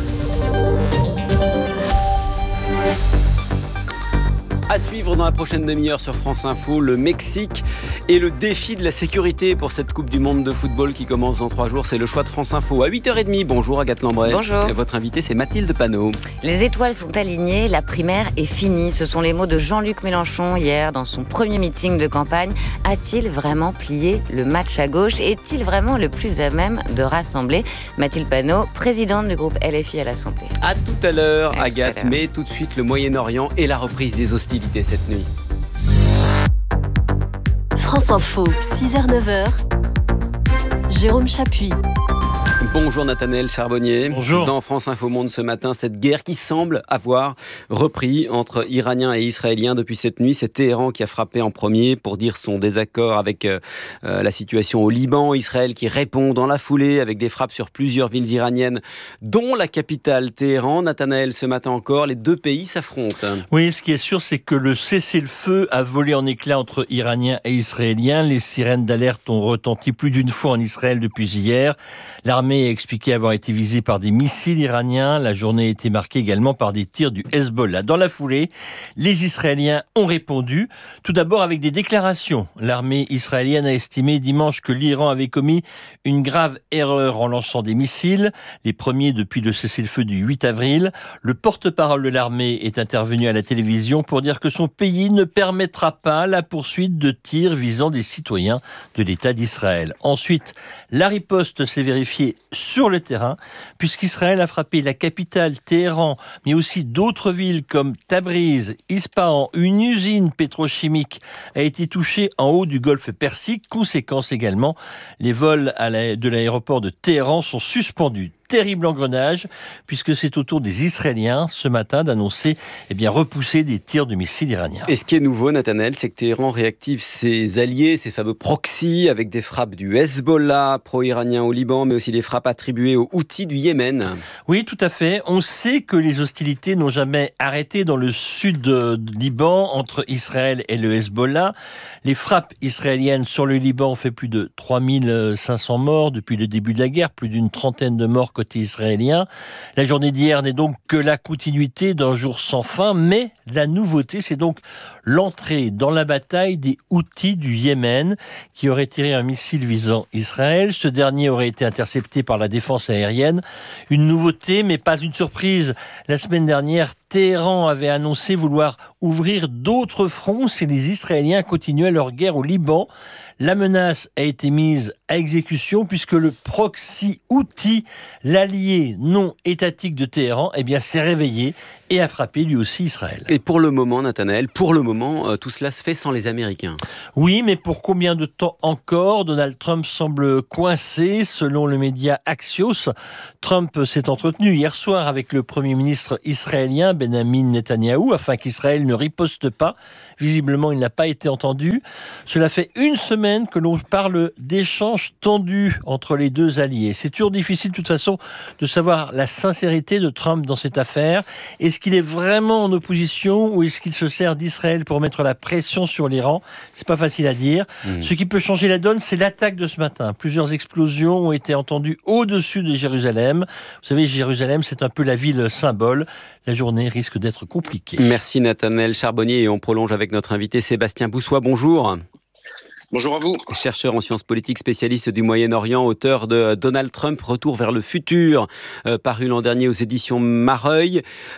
Speaker 1: À suivre dans la prochaine demi-heure sur France Info, le Mexique et le défi de la sécurité pour cette Coupe du Monde de football qui commence dans 3 jours. C'est le choix de France Info. À 8h30, bonjour Agathe Lambret.
Speaker 26: Bonjour.
Speaker 1: Et votre invité, c'est Mathilde Panot.
Speaker 26: Les étoiles sont alignées, la primaire est finie. Ce sont les mots de Jean-Luc Mélenchon hier dans son premier meeting de campagne. A-t-il vraiment plié le match à gauche? Est-il vraiment le plus à même de rassembler? Mathilde Panot, présidente du groupe LFI à l'Assemblée.
Speaker 1: À tout à l'heure, Agathe. Mais tout de suite, le Moyen-Orient et la reprise des hostilités cette nuit.
Speaker 6: France Info, 6h-9h, Jérôme Chapuis.
Speaker 1: Bonjour Nathanaël Charbonnier.
Speaker 27: Bonjour.
Speaker 1: Dans France Info Monde ce matin, cette guerre qui semble avoir repris entre Iraniens et Israéliens depuis cette nuit. C'est Téhéran qui a frappé en premier pour dire son désaccord avec la situation au Liban. Israël qui répond dans la foulée avec des frappes sur plusieurs villes iraniennes, dont la capitale Téhéran. Nathanaël, ce matin encore, les deux pays s'affrontent.
Speaker 27: Oui, ce qui est sûr, c'est que le cessez-le-feu a volé en éclats entre Iraniens et Israéliens. Les sirènes d'alerte ont retenti plus d'une fois en Israël depuis hier. L'armée a expliqué avoir été visée par des missiles iraniens. La journée a été marquée également par des tirs du Hezbollah. Dans la foulée, les Israéliens ont répondu, tout d'abord avec des déclarations. L'armée israélienne a estimé dimanche que l'Iran avait commis une grave erreur en lançant des missiles, les premiers depuis le cessez-le-feu du 8 avril. Le porte-parole de l'armée est intervenu à la télévision pour dire que son pays ne permettra pas la poursuite de tirs visant des citoyens de l'État d'Israël. Ensuite, la riposte s'est vérifiée sur le terrain, puisqu'Israël a frappé la capitale Téhéran, mais aussi d'autres villes comme Tabriz, Ispahan. Une usine pétrochimique a été touchée en haut du golfe Persique. Conséquence également, les vols de l'aéroport de Téhéran sont suspendus. Terrible engrenage, puisque c'est au tour des Israéliens ce matin d'annoncer repousser des tirs de missiles iraniens.
Speaker 1: Et ce qui est nouveau, Nathanaël, c'est que Téhéran réactive ses alliés, ses fameux proxys, avec des frappes du Hezbollah, pro-iranien au Liban, mais aussi des frappes attribuées aux Houthis du Yémen.
Speaker 27: Oui, tout à fait. On sait que les hostilités n'ont jamais arrêté dans le sud du Liban, entre Israël et le Hezbollah. Les frappes israéliennes sur le Liban ont fait plus de 3500 morts depuis le début de la guerre, plus d'une trentaine de morts côté côté israélien. La journée d'hier n'est donc que la continuité d'un jour sans fin, mais la nouveauté, c'est donc l'entrée dans la bataille des Houthis du Yémen qui auraient tiré un missile visant Israël. Ce dernier aurait été intercepté par la défense aérienne. Une nouveauté, mais pas une surprise. La semaine dernière, Téhéran avait annoncé vouloir ouvrir d'autres fronts si les Israéliens continuaient leur guerre au Liban. La menace a été mise à exécution puisque le proxy Houthi, l'allié non étatique de Téhéran, s'est réveillé et a frappé lui aussi Israël.
Speaker 1: Et pour le moment, Nathanaël, tout cela se fait sans les Américains.
Speaker 27: Oui, mais pour combien de temps encore ? Donald Trump semble coincé. Selon le média Axios, Trump s'est entretenu hier soir avec le Premier ministre israélien Benjamin Netanyahou afin qu'Israël ne riposte pas. Visiblement, il n'a pas été entendu. Cela fait une semaine que l'on parle d'échanges tendus entre les deux alliés. C'est toujours difficile de toute façon de savoir la sincérité de Trump dans cette affaire. Est-ce qu'il est vraiment en opposition ou est-ce qu'il se sert d'Israël pour mettre la pression sur l'Iran ? C'est pas facile à dire. Ce qui peut changer la donne, c'est l'attaque de ce matin. Plusieurs explosions ont été entendues au-dessus de Jérusalem. Vous savez, Jérusalem, c'est un peu la ville symbole. La journée risque d'être compliquée.
Speaker 1: Merci Nathanaël Charbonnier et on prolonge avec notre invité Sébastien Boussois. Bonjour.
Speaker 8: Bonjour à vous.
Speaker 1: Chercheur en sciences politiques, spécialiste du Moyen-Orient, auteur de Donald Trump, Retour vers le futur, paru l'an dernier aux éditions Mareuil.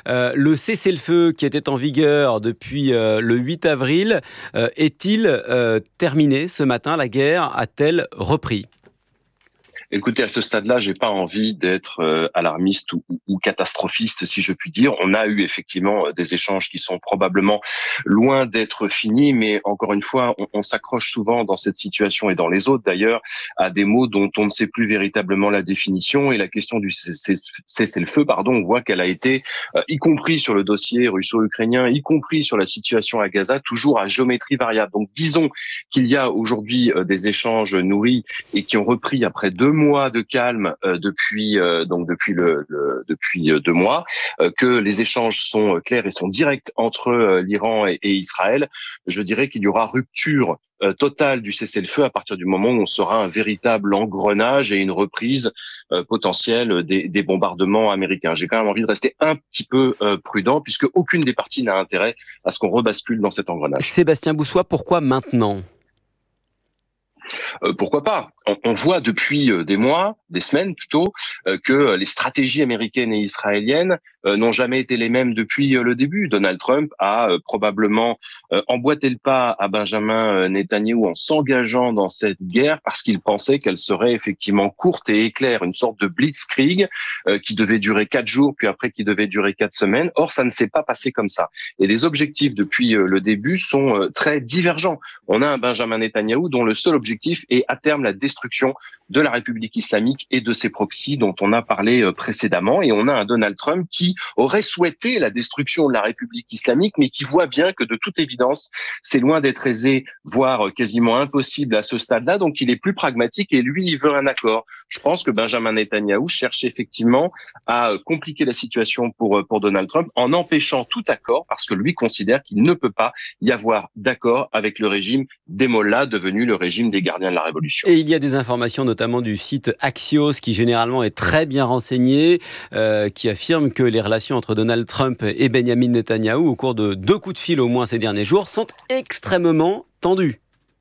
Speaker 1: Le cessez-le-feu qui était en vigueur depuis le 8 avril, est-il terminé ce matin ? La guerre a-t-elle repris ?
Speaker 8: Écoutez, à ce stade-là, j'ai pas envie d'être alarmiste ou catastrophiste, si je puis dire. On a eu effectivement des échanges qui sont probablement loin d'être finis, mais encore une fois, on s'accroche souvent dans cette situation et dans les autres d'ailleurs à des mots dont on ne sait plus véritablement la définition. Et la question du cessez-le-feu, on voit qu'elle a été, y compris sur le dossier russo-ukrainien, y compris sur la situation à Gaza, toujours à géométrie variable. Donc disons qu'il y a aujourd'hui des échanges nourris et qui ont repris après 2 mois de calme depuis 2 mois, que les échanges sont clairs et sont directs entre l'Iran et Israël. Je dirais qu'il y aura rupture totale du cessez-le-feu à partir du moment où on sera un véritable engrenage et une reprise potentielle des bombardements américains. J'ai quand même envie de rester un petit peu prudent puisque aucune des parties n'a intérêt à ce qu'on rebascule dans cet engrenage.
Speaker 1: Sébastien Boussois, pourquoi maintenant ?
Speaker 8: Pourquoi pas ? On voit depuis des mois, des semaines plutôt, que les stratégies américaines et israéliennes n'ont jamais été les mêmes depuis le début. Donald Trump a probablement emboîté le pas à Benjamin Netanyahou en s'engageant dans cette guerre parce qu'il pensait qu'elle serait effectivement courte et éclair, une sorte de blitzkrieg qui devait durer 4 jours, puis après qui devait durer 4 semaines. Or, ça ne s'est pas passé comme ça. Et les objectifs depuis le début sont très divergents. On a un Benjamin Netanyahou dont le seul objectif est à terme la destruction de la République islamique et de ses proxys dont on a parlé précédemment. Et on a un Donald Trump qui aurait souhaité la destruction de la République islamique, mais qui voit bien que de toute évidence, c'est loin d'être aisé, voire quasiment impossible à ce stade-là. Donc il est plus pragmatique et lui, il veut un accord. Je pense que Benjamin Netanyahou cherche effectivement à compliquer la situation pour Donald Trump en empêchant tout accord parce que lui considère qu'il ne peut pas y avoir d'accord avec le régime des mollahs devenu le régime des gardiens de la Révolution.
Speaker 1: Et il y a des informations notamment du site Axios qui généralement est très bien renseigné, qui affirme que les relations entre Donald Trump et Benjamin Netanyahou au cours de 2 coups de fil au moins ces derniers jours sont extrêmement tendues.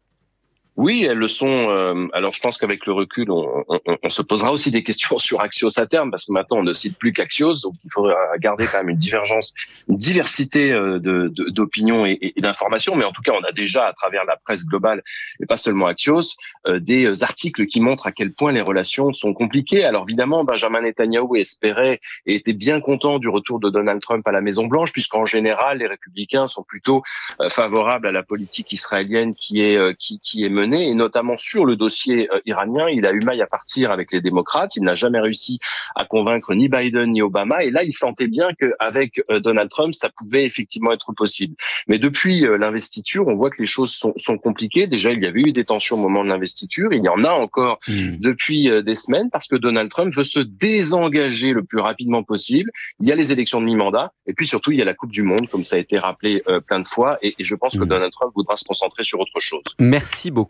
Speaker 8: Oui, elles le sont. Alors, je pense qu'avec le recul, on se posera aussi des questions sur Axios à terme, parce que maintenant, on ne cite plus qu'Axios, donc il faudra garder quand même une diversité d'opinions et d'informations. Mais en tout cas, on a déjà, à travers la presse globale, et pas seulement Axios, des articles qui montrent à quel point les relations sont compliquées. Alors, évidemment, Benjamin Netanyahou espérait et était bien content du retour de Donald Trump à la Maison-Blanche, puisqu'en général, les républicains sont plutôt favorables à la politique israélienne qui est menée, et notamment sur le dossier iranien. Il a eu maille à partir avec les démocrates. Il n'a jamais réussi à convaincre ni Biden ni Obama. Et là, il sentait bien qu'avec Donald Trump, ça pouvait effectivement être possible. Mais depuis l'investiture, on voit que les choses sont compliquées. Déjà, il y avait eu des tensions au moment de l'investiture. Il y en a encore depuis des semaines parce que Donald Trump veut se désengager le plus rapidement possible. Il y a les élections de mi-mandat. Et puis surtout, il y a la Coupe du Monde, comme ça a été rappelé plein de fois. Et je pense que Donald Trump voudra se concentrer sur autre chose.
Speaker 1: Merci beaucoup.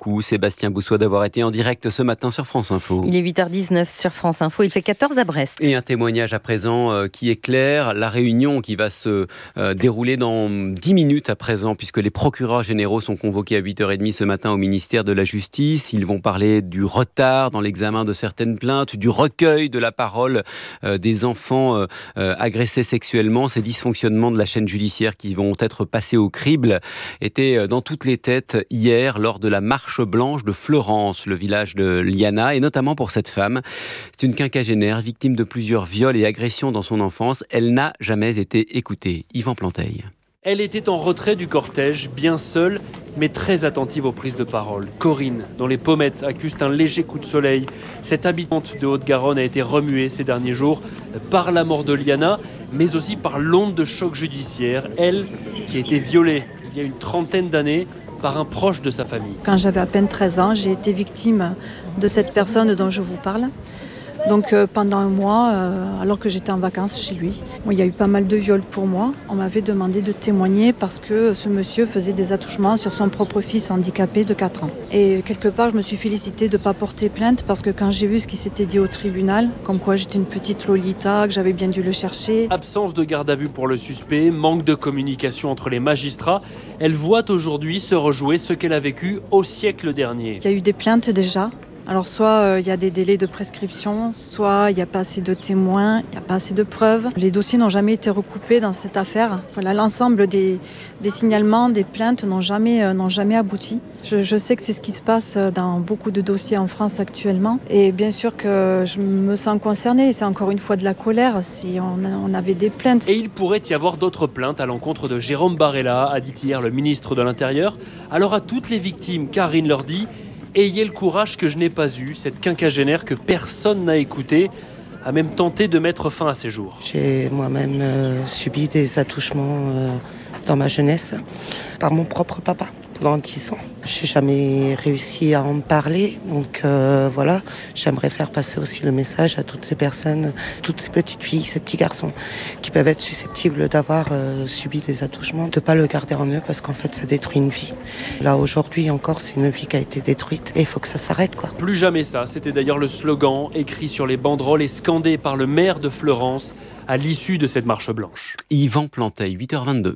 Speaker 1: beaucoup Sébastien Boussois d'avoir été en direct ce matin sur France Info.
Speaker 10: Il est 8h19 sur France Info, il fait 14 à Brest.
Speaker 1: Et un témoignage à présent qui éclaire la réunion qui va se dérouler dans 10 minutes à présent, puisque les procureurs généraux sont convoqués à 8h30 ce matin au ministère de la Justice. Ils vont parler du retard dans l'examen de certaines plaintes, du recueil de la parole des enfants agressés sexuellement. Ces dysfonctionnements de la chaîne judiciaire qui vont être passés au crible étaient dans toutes les têtes hier lors de la marche blanche de Fleurance, le village de Liana, et notamment pour cette femme. C'est une quinquagénaire victime de plusieurs viols et agressions dans son enfance. Elle n'a jamais été écoutée. Yvan Planteil.
Speaker 9: Elle était en retrait du cortège, bien seule, mais très attentive aux prises de parole. Corinne, dont les pommettes accusent un léger coup de soleil. Cette habitante de Haute-Garonne a été remuée ces derniers jours par la mort de Liana, mais aussi par l'onde de choc judiciaire. Elle, qui a été violée il y a une trentaine d'années par un proche de sa famille.
Speaker 11: Quand j'avais à peine 13 ans, j'ai été victime de cette personne dont je vous parle. Donc pendant un mois, alors que j'étais en vacances chez lui, il y a eu pas mal de viols pour moi. On m'avait demandé de témoigner parce que ce monsieur faisait des attouchements sur son propre fils handicapé de 4 ans. Et quelque part, je me suis félicitée de ne pas porter plainte parce que quand j'ai vu ce qui s'était dit au tribunal, comme quoi j'étais une petite Lolita, que j'avais bien dû le chercher.
Speaker 9: Absence de garde à vue pour le suspect, manque de communication entre les magistrats, elle voit aujourd'hui se rejouer ce qu'elle a vécu au siècle dernier.
Speaker 11: Il y a eu des plaintes déjà. Alors soit il y a des délais de prescription, soit il n'y a pas assez de témoins, il n'y a pas assez de preuves. Les dossiers n'ont jamais été recoupés dans cette affaire. Voilà, l'ensemble des signalements, des plaintes n'ont jamais abouti. Je sais que c'est ce qui se passe dans beaucoup de dossiers en France actuellement. Et bien sûr que je me sens concernée. C'est encore une fois de la colère si on avait des plaintes.
Speaker 9: Et il pourrait y avoir d'autres plaintes à l'encontre de Jérôme Barella, a dit hier le ministre de l'Intérieur. Alors à toutes les victimes, Karine leur dit: ayez le courage que je n'ai pas eu. Cette quinquagénaire que personne n'a écoutée a même tenté de mettre fin à ses jours.
Speaker 12: J'ai moi-même subi des attouchements dans ma jeunesse par mon propre papa pendant 10 ans. J'ai jamais réussi à en parler, donc voilà, j'aimerais faire passer aussi le message à toutes ces personnes, toutes ces petites filles, ces petits garçons qui peuvent être susceptibles d'avoir subi des attouchements, de pas le garder en eux parce qu'en fait ça détruit une vie. Là aujourd'hui encore, c'est une vie qui a été détruite et il faut que ça s'arrête quoi.
Speaker 9: Plus jamais ça, c'était d'ailleurs le slogan écrit sur les banderoles et scandé par le maire de Fleurance à l'issue de cette marche blanche.
Speaker 1: Yvan Planteil, 8h22.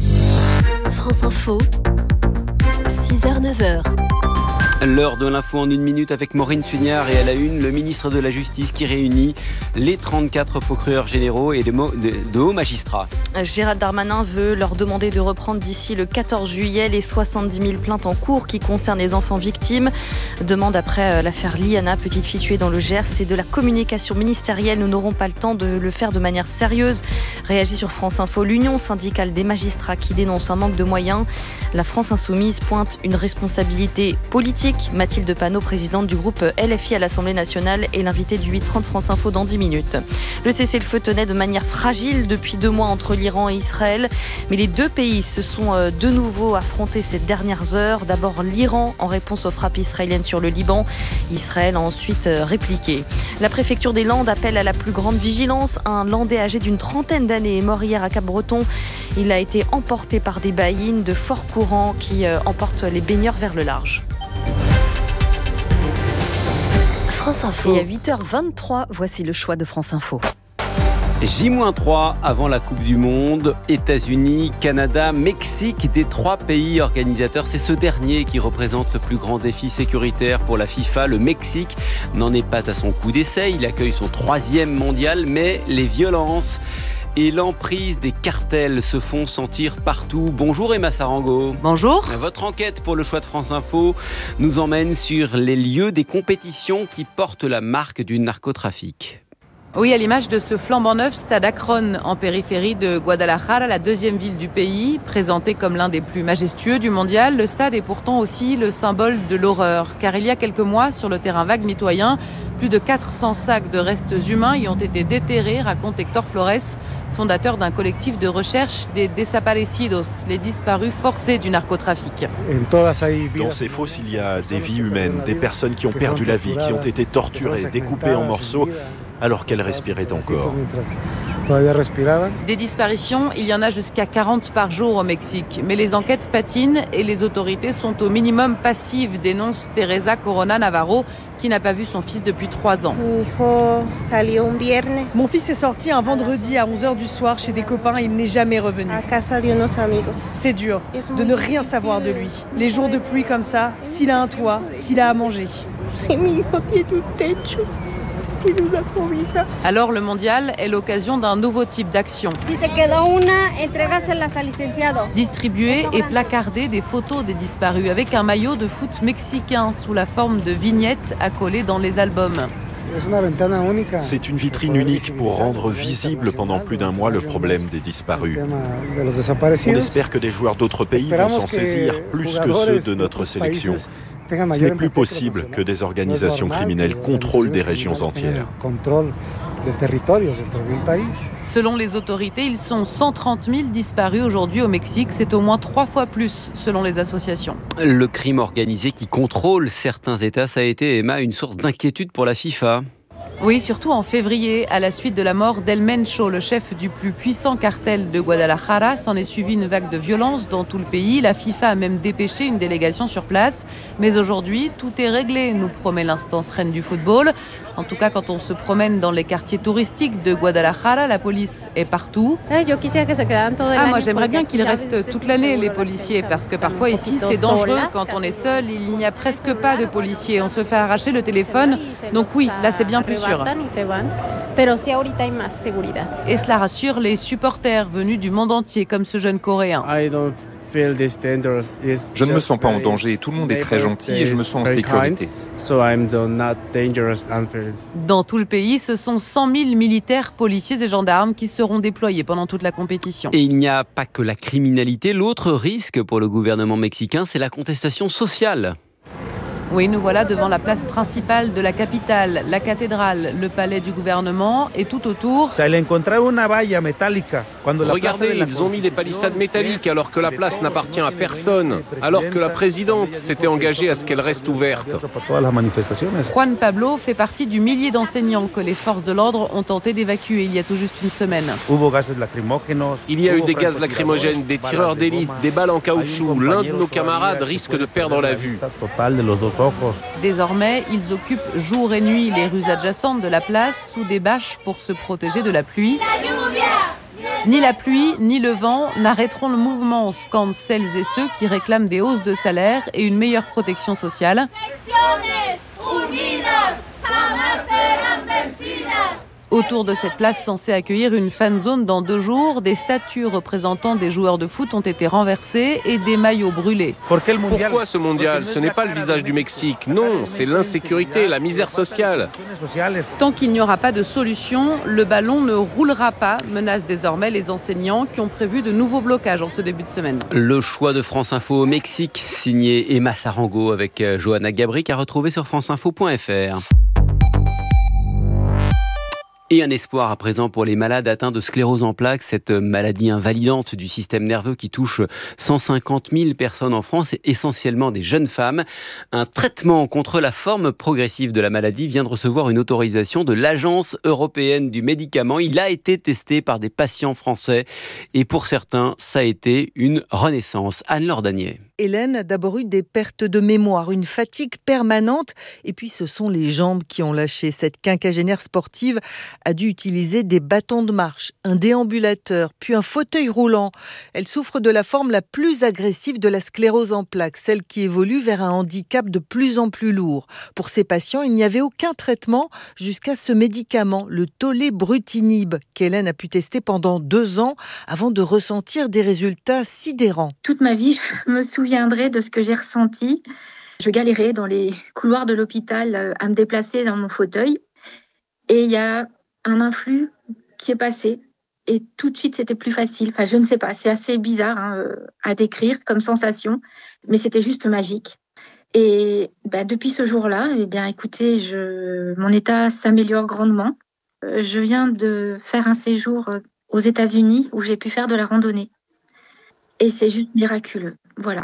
Speaker 6: France Info. 6h, 9h.
Speaker 1: L'heure de l'info en 1 minute avec Maureen Sugnard et à la une, le ministre de la Justice qui réunit les 34 procureurs généraux et de hauts magistrats.
Speaker 13: Gérald Darmanin veut leur demander de reprendre d'ici le 14 juillet les 70 000 plaintes en cours qui concernent les enfants victimes. Demande après l'affaire Liana, petite fille tuée dans le Gers. C'est de la communication ministérielle. Nous n'aurons pas le temps de le faire de manière sérieuse. Réagit sur France Info l'Union syndicale des magistrats qui dénonce un manque de moyens. La France Insoumise pointe une responsabilité politique. Mathilde Panot, présidente du groupe LFI à l'Assemblée nationale, est l'invitée du 8h30 France Info dans 10 minutes. Le cessez-le-feu tenait de manière fragile depuis 2 mois entre l'Iran et Israël, mais les deux pays se sont de nouveau affrontés ces dernières heures. D'abord l'Iran en réponse aux frappes israéliennes sur le Liban. Israël a ensuite répliqué. La préfecture des Landes appelle à la plus grande vigilance. Un Landais âgé d'une trentaine d'années est mort hier à Cap-Breton. Il a été emporté par des baïnes de fort courant qui emportent les baigneurs vers le large.
Speaker 6: France Info.
Speaker 10: Et à 8h23, voici le choix de France Info.
Speaker 1: J-3 avant la Coupe du Monde, États-Unis, Canada, Mexique, des 3 pays organisateurs. C'est ce dernier qui représente le plus grand défi sécuritaire pour la FIFA. Le Mexique n'en est pas à son coup d'essai. Il accueille son 3e mondial, mais les violences et l'emprise des cartels se font sentir partout. Bonjour Emma Sarango.
Speaker 5: Bonjour.
Speaker 1: Votre enquête pour le choix de France Info nous emmène sur les lieux des compétitions qui portent la marque du narcotrafic.
Speaker 5: Oui, à l'image de ce flambant neuf stade Akron en périphérie de Guadalajara, la 2e ville du pays, présenté comme l'un des plus majestueux du mondial, le stade est pourtant aussi le symbole de l'horreur. Car il y a quelques mois, sur le terrain vague mitoyen, plus de 400 sacs de restes humains y ont été déterrés, raconte Hector Flores, fondateur d'un collectif de recherche des desaparecidos, les disparus forcés du narcotrafic.
Speaker 2: Dans ces fosses, il y a des vies humaines, des personnes qui ont perdu la vie, qui ont été torturées, découpées en morceaux alors qu'elle respirait encore.
Speaker 5: Des disparitions, il y en a jusqu'à 40 par jour au Mexique. Mais les enquêtes patinent et les autorités sont au minimum passives, dénonce Teresa Corona Navarro, qui n'a pas vu son fils depuis 3 ans.
Speaker 4: Mon fils est sorti un vendredi à 11h du soir chez des copains et il n'est jamais revenu. C'est dur de ne rien savoir de lui. Les jours de pluie comme ça, s'il a un toit, s'il a à manger.
Speaker 5: Alors le mondial est l'occasion d'un nouveau type d'action. Distribuer et placarder des photos des disparus avec un maillot de foot mexicain sous la forme de vignettes accolées dans les albums.
Speaker 2: C'est une vitrine unique pour rendre visible pendant plus d'1 mois le problème des disparus. On espère que des joueurs d'autres pays vont s'en saisir plus que ceux de notre sélection. Ce n'est plus possible que des organisations criminelles contrôlent des régions entières.
Speaker 5: Selon les autorités, ils sont 130 000 disparus aujourd'hui au Mexique. C'est au moins 3 fois plus, selon les associations.
Speaker 1: Le crime organisé qui contrôle certains États, ça a été, Emma, une source d'inquiétude pour la FIFA.
Speaker 5: Oui, surtout en février, à la suite de la mort d'El Mencho, le chef du plus puissant cartel de Guadalajara. S'en est suivi une vague de violence dans tout le pays. La FIFA a même dépêché une délégation sur place. Mais aujourd'hui, tout est réglé, nous promet l'instance reine du football. En tout cas, quand on se promène dans les quartiers touristiques de Guadalajara, la police est partout. Moi, j'aimerais bien qu'ils restent toute l'année, les policiers, parce que parfois ici, c'est dangereux. Quand on est seul, il n'y a presque pas de policiers. On se fait arracher le téléphone. Donc oui, là, c'est bien plus sûr. Et cela rassure les supporters venus du monde entier, comme ce jeune Coréen.
Speaker 3: Je ne me sens pas en danger, tout le monde est très gentil et je me sens en sécurité.
Speaker 5: Dans tout le pays, ce sont 100 000 militaires, policiers et gendarmes qui seront déployés pendant toute la compétition.
Speaker 1: Et il n'y a pas que la criminalité. L'autre risque pour le gouvernement mexicain, c'est la contestation sociale.
Speaker 5: Oui, nous voilà devant la place principale de la capitale, la cathédrale, le palais du gouvernement et tout autour.
Speaker 14: Regardez, ils ont mis des palissades métalliques alors que la place n'appartient à personne, alors que la présidente s'était engagée à ce qu'elle reste ouverte.
Speaker 5: Juan Pablo fait partie du millier d'enseignants que les forces de l'ordre ont tenté d'évacuer il y a tout juste une semaine.
Speaker 14: Il y a eu des gaz lacrymogènes, des tireurs d'élite, des balles en caoutchouc. L'un de nos camarades risque de perdre la vue.
Speaker 5: Désormais, ils occupent jour et nuit les rues adjacentes de la place sous des bâches pour se protéger de la pluie. Ni la pluie, ni le vent n'arrêteront le mouvement, scandent celles et ceux qui réclament des hausses de salaire et une meilleure protection sociale. Autour de cette place censée accueillir une fan zone dans 2 jours, des statues représentant des joueurs de foot ont été renversées et des maillots brûlés.
Speaker 14: Pourquoi ce mondial ? Ce n'est pas le visage du Mexique. Non, c'est l'insécurité, la misère sociale.
Speaker 5: Tant qu'il n'y aura pas de solution, le ballon ne roulera pas, menacent désormais les enseignants qui ont prévu de nouveaux blocages en ce début de semaine.
Speaker 1: Le choix de France Info au Mexique, signé Emma Sarango avec Johanna Gabric, à retrouver sur franceinfo.fr. Et un espoir à présent pour les malades atteints de sclérose en plaques, cette maladie invalidante du système nerveux qui touche 150 000 personnes en France et essentiellement des jeunes femmes. Un traitement contre la forme progressive de la maladie vient de recevoir une autorisation de l'Agence européenne du médicament. Il a été testé par des patients français et pour certains, ça a été une renaissance. Anne-Laure Danier.
Speaker 15: Hélène a d'abord eu des pertes de mémoire, une fatigue permanente et puis ce sont les jambes qui ont lâché. Cette quinquagénaire sportive a dû utiliser des bâtons de marche, un déambulateur, puis un fauteuil roulant. Elle souffre de la forme la plus agressive de la sclérose en plaques, celle qui évolue vers un handicap de plus en plus lourd. Pour ces patients, il n'y avait aucun traitement jusqu'à ce médicament, le tolebrutinib, qu'Hélène a pu tester pendant 2 ans avant de ressentir des résultats sidérants.
Speaker 16: Toute ma vie, je me souviendrai de ce que j'ai ressenti. Je galérais dans les couloirs de l'hôpital à me déplacer dans mon fauteuil. Et il y a un influx qui est passé. Et tout de suite, c'était plus facile. Enfin, je ne sais pas, c'est assez bizarre à décrire comme sensation. Mais c'était juste magique. Et depuis ce jour-là, écoutez, mon état s'améliore grandement. Je viens de faire un séjour aux États-Unis où j'ai pu faire de la randonnée. Et c'est juste miraculeux. Voilà.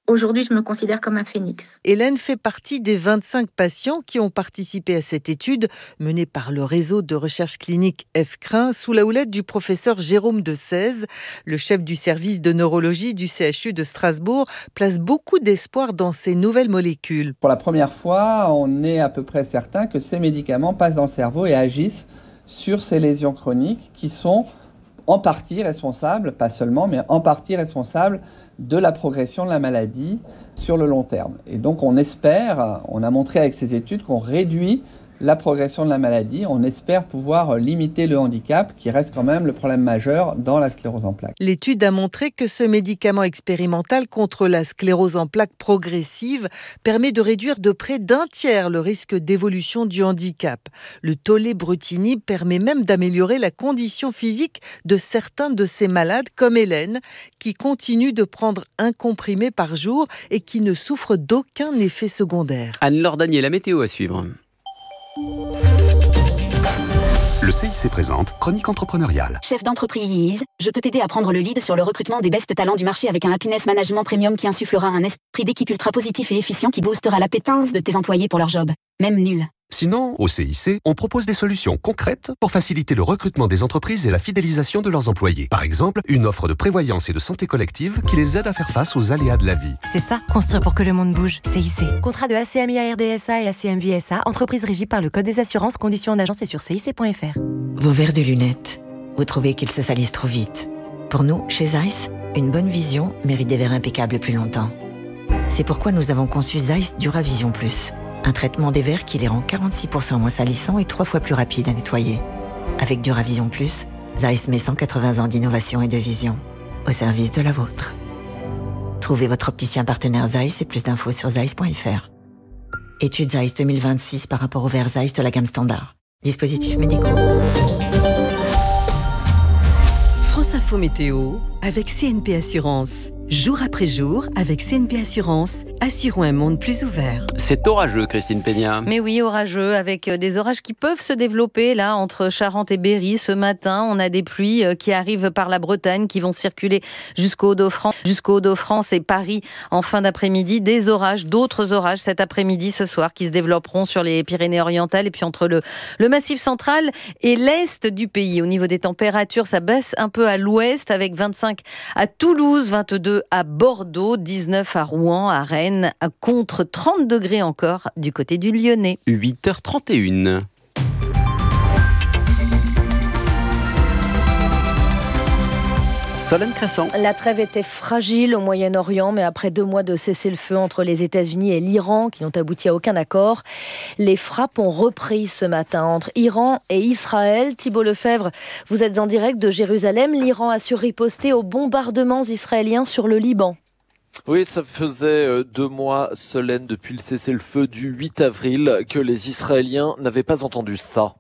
Speaker 16: aujourd'hui, je me considère comme un phénix.
Speaker 15: Hélène fait partie des 25 patients qui ont participé à cette étude menée par le réseau de recherche clinique FCRIN sous la houlette du professeur Jérôme de Sèze. Le chef du service de neurologie du CHU de Strasbourg place beaucoup d'espoir dans ces nouvelles molécules.
Speaker 18: Pour la première fois, on est à peu près certain que ces médicaments passent dans le cerveau et agissent sur ces lésions chroniques qui sont en partie responsables, pas seulement, mais en partie responsables de la progression de la maladie sur le long terme. Et donc on a montré avec ces études qu'on réduit la progression de la maladie. On espère pouvoir limiter le handicap qui reste quand même le problème majeur dans la sclérose en plaques.
Speaker 15: L'étude a montré que ce médicament expérimental contre la sclérose en plaques progressive permet de réduire de près d'un tiers le risque d'évolution du handicap. Le tolebrutinib permet même d'améliorer la condition physique de certains de ces malades comme Hélène qui continue de prendre un comprimé par jour et qui ne souffre d'aucun effet secondaire.
Speaker 1: Anne-Laure Danier, la météo à suivre.
Speaker 19: Le CIC présente Chronique entrepreneuriale.
Speaker 20: Chef d'entreprise, je peux t'aider à prendre le lead sur le recrutement des best talents du marché avec un happiness management premium qui insufflera un esprit d'équipe ultra positif et efficient qui boostera l'appétence de tes employés pour leur job, même nul.
Speaker 19: Sinon, au CIC, on propose des solutions concrètes pour faciliter le recrutement des entreprises et la fidélisation de leurs employés. Par exemple, une offre de prévoyance et de santé collective qui les aide à faire face aux aléas de la vie.
Speaker 21: C'est ça, construire pour que le monde bouge. CIC. Contrat de ACMI-RDSA et ACMVSA, entreprise régie par le Code des assurances, conditions en agence et sur cic.fr.
Speaker 22: Vos verres de lunettes, vous trouvez qu'ils se salissent trop vite. Pour nous, chez Zeiss, une bonne vision mérite des verres impeccables plus longtemps. C'est pourquoi nous avons conçu Zeiss Duravision Plus. Un traitement des verres qui les rend 46% moins salissants et 3 fois plus rapides à nettoyer. Avec Duravision Plus, Zeiss met 180 ans d'innovation et de vision au service de la vôtre. Trouvez votre opticien partenaire Zeiss et plus d'infos sur zeiss.fr. Étude Zeiss 2026 par rapport aux verres Zeiss de la gamme standard. Dispositifs médicaux.
Speaker 23: France Info Météo avec CNP Assurance. Jour après jour, avec CNP Assurance, assurons un monde plus ouvert.
Speaker 1: C'est orageux, Christine Peña.
Speaker 10: Mais oui, orageux, avec des orages qui peuvent se développer là entre Charente et Berry. Ce matin, on a des pluies qui arrivent par la Bretagne, qui vont circuler jusqu'au Hauts-de-France et Paris en fin d'après-midi. Des orages, d'autres orages cet après-midi, ce soir, qui se développeront sur les Pyrénées-Orientales et puis entre le Massif central et l'Est du pays. Au niveau des températures, ça baisse un peu à l'ouest avec 25 à Toulouse, 22 à Bordeaux, 19 à Rouen, à Rennes, contre 30 degrés encore du côté du Lyonnais.
Speaker 1: 8h31. Solène Crescent.
Speaker 17: La trêve était fragile au Moyen-Orient, mais après 2 mois de cessez-le-feu entre les États-Unis et l'Iran, qui n'ont abouti à aucun accord, les frappes ont repris ce matin entre Iran et Israël. Thibault Lefebvre, vous êtes en direct de Jérusalem. L'Iran a su riposter aux bombardements israéliens sur le Liban.
Speaker 24: Oui, ça faisait 2 mois, Solène, depuis le cessez-le-feu du 8 avril, que les Israéliens n'avaient pas entendu ça.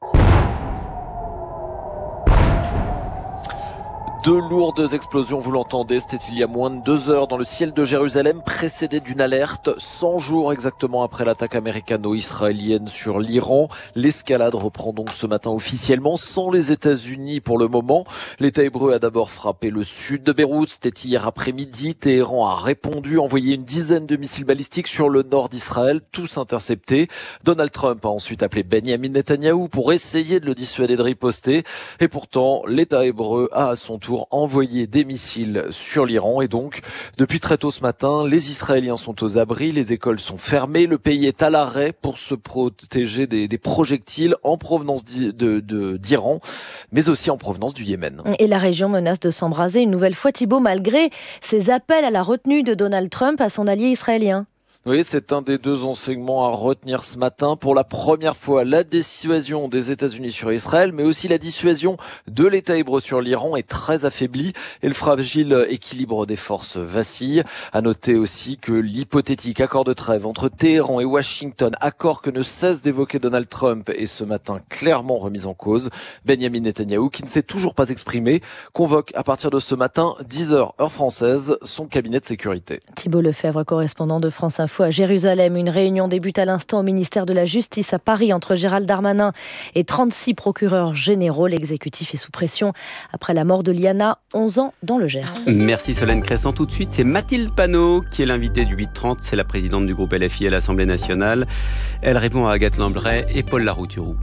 Speaker 24: 2 lourdes explosions, vous l'entendez, c'était il y a moins de 2 heures dans le ciel de Jérusalem, précédé d'une alerte 100 jours exactement après l'attaque américano-israélienne sur l'Iran. L'escalade reprend donc ce matin officiellement, sans les États-Unis pour le moment. L'État hébreu a d'abord frappé le sud de Beyrouth, c'était hier après-midi. Téhéran a répondu, envoyé une dizaine de missiles balistiques sur le nord d'Israël, tous interceptés. Donald Trump a ensuite appelé Benjamin Netanyahou pour essayer de le dissuader de riposter. Et pourtant, l'État hébreu a à son tour envoyer des missiles sur l'Iran et donc depuis très tôt ce matin, les Israéliens sont aux abris, les écoles sont fermées, le pays est à l'arrêt pour se protéger des projectiles en provenance d'Iran, mais aussi en provenance du Yémen.
Speaker 17: Et la région menace de s'embraser une nouvelle fois, Thibault, malgré ses appels à la retenue de Donald Trump à son allié israélien.
Speaker 24: Oui, c'est un des 2 enseignements à retenir ce matin. Pour la première fois, la dissuasion des États-Unis sur Israël, mais aussi la dissuasion de l'État hébreu sur l'Iran est très affaiblie et le fragile équilibre des forces vacille. À noter aussi que l'hypothétique accord de trêve entre Téhéran et Washington, accord que ne cesse d'évoquer Donald Trump, est ce matin clairement remis en cause. Benjamin Netanyahou, qui ne s'est toujours pas exprimé, convoque à partir de ce matin, 10h heure française, son cabinet de sécurité.
Speaker 17: Thibault Lefebvre, correspondant de France Info info à Jérusalem. Une réunion débute à l'instant au ministère de la Justice à Paris entre Gérald Darmanin et 36 procureurs généraux. L'exécutif est sous pression après la mort de Liana, 11 ans, dans le Gers.
Speaker 1: Merci Solène Crescent. Tout de suite, c'est Mathilde Panot qui est l'invitée du 8-30. C'est la présidente du groupe LFI à l'Assemblée nationale. Elle répond à Agathe Lambray et Paul Larouturou.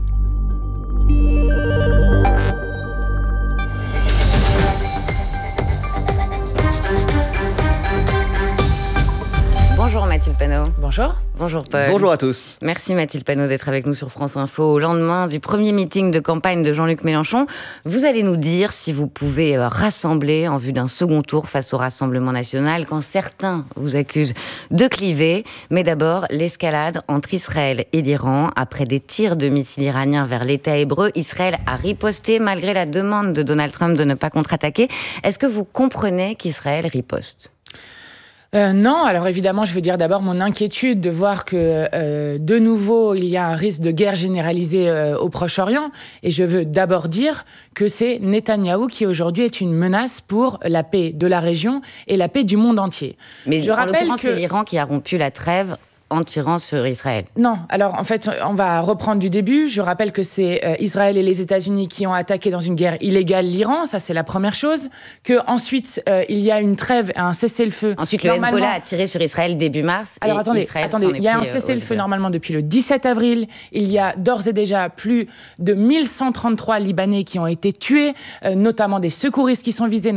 Speaker 7: Bonjour Mathilde Panot.
Speaker 8: Bonjour.
Speaker 7: Bonjour Paul.
Speaker 8: Bonjour à tous.
Speaker 7: Merci Mathilde Panot d'être avec nous sur France Info au lendemain du premier meeting de campagne de Jean-Luc Mélenchon. Vous allez nous dire si vous pouvez rassembler en vue d'un second tour face au Rassemblement national quand certains vous accusent de cliver. Mais d'abord, l'escalade entre Israël et l'Iran. Après des tirs de missiles iraniens vers l'État hébreu, Israël a riposté malgré la demande de Donald Trump de ne pas contre-attaquer. Est-ce que vous comprenez qu'Israël riposte ?
Speaker 8: Non, alors évidemment, je veux dire d'abord mon inquiétude de voir que de nouveau, il y a un risque de guerre généralisée au Proche-Orient. Et je veux d'abord dire que c'est Netanyahou qui aujourd'hui est une menace pour la paix de la région et la paix du monde entier.
Speaker 7: Mais je rappelle que c'est l'Iran qui a rompu la trêve en tirant sur Israël.
Speaker 8: Non, alors en fait, on va reprendre du début. Je rappelle que c'est Israël et les États-Unis qui ont attaqué dans une guerre illégale l'Iran, ça c'est la première chose. Que ensuite il y a une trêve, un cessez-le-feu.
Speaker 7: Ensuite, le Hezbollah a tiré sur Israël début mars.
Speaker 8: Alors attendez, il y a un cessez-le-feu normalement depuis le 17 avril. Il y a d'ores et déjà plus de 1133 Libanais qui ont été tués, notamment des secouristes qui sont visés.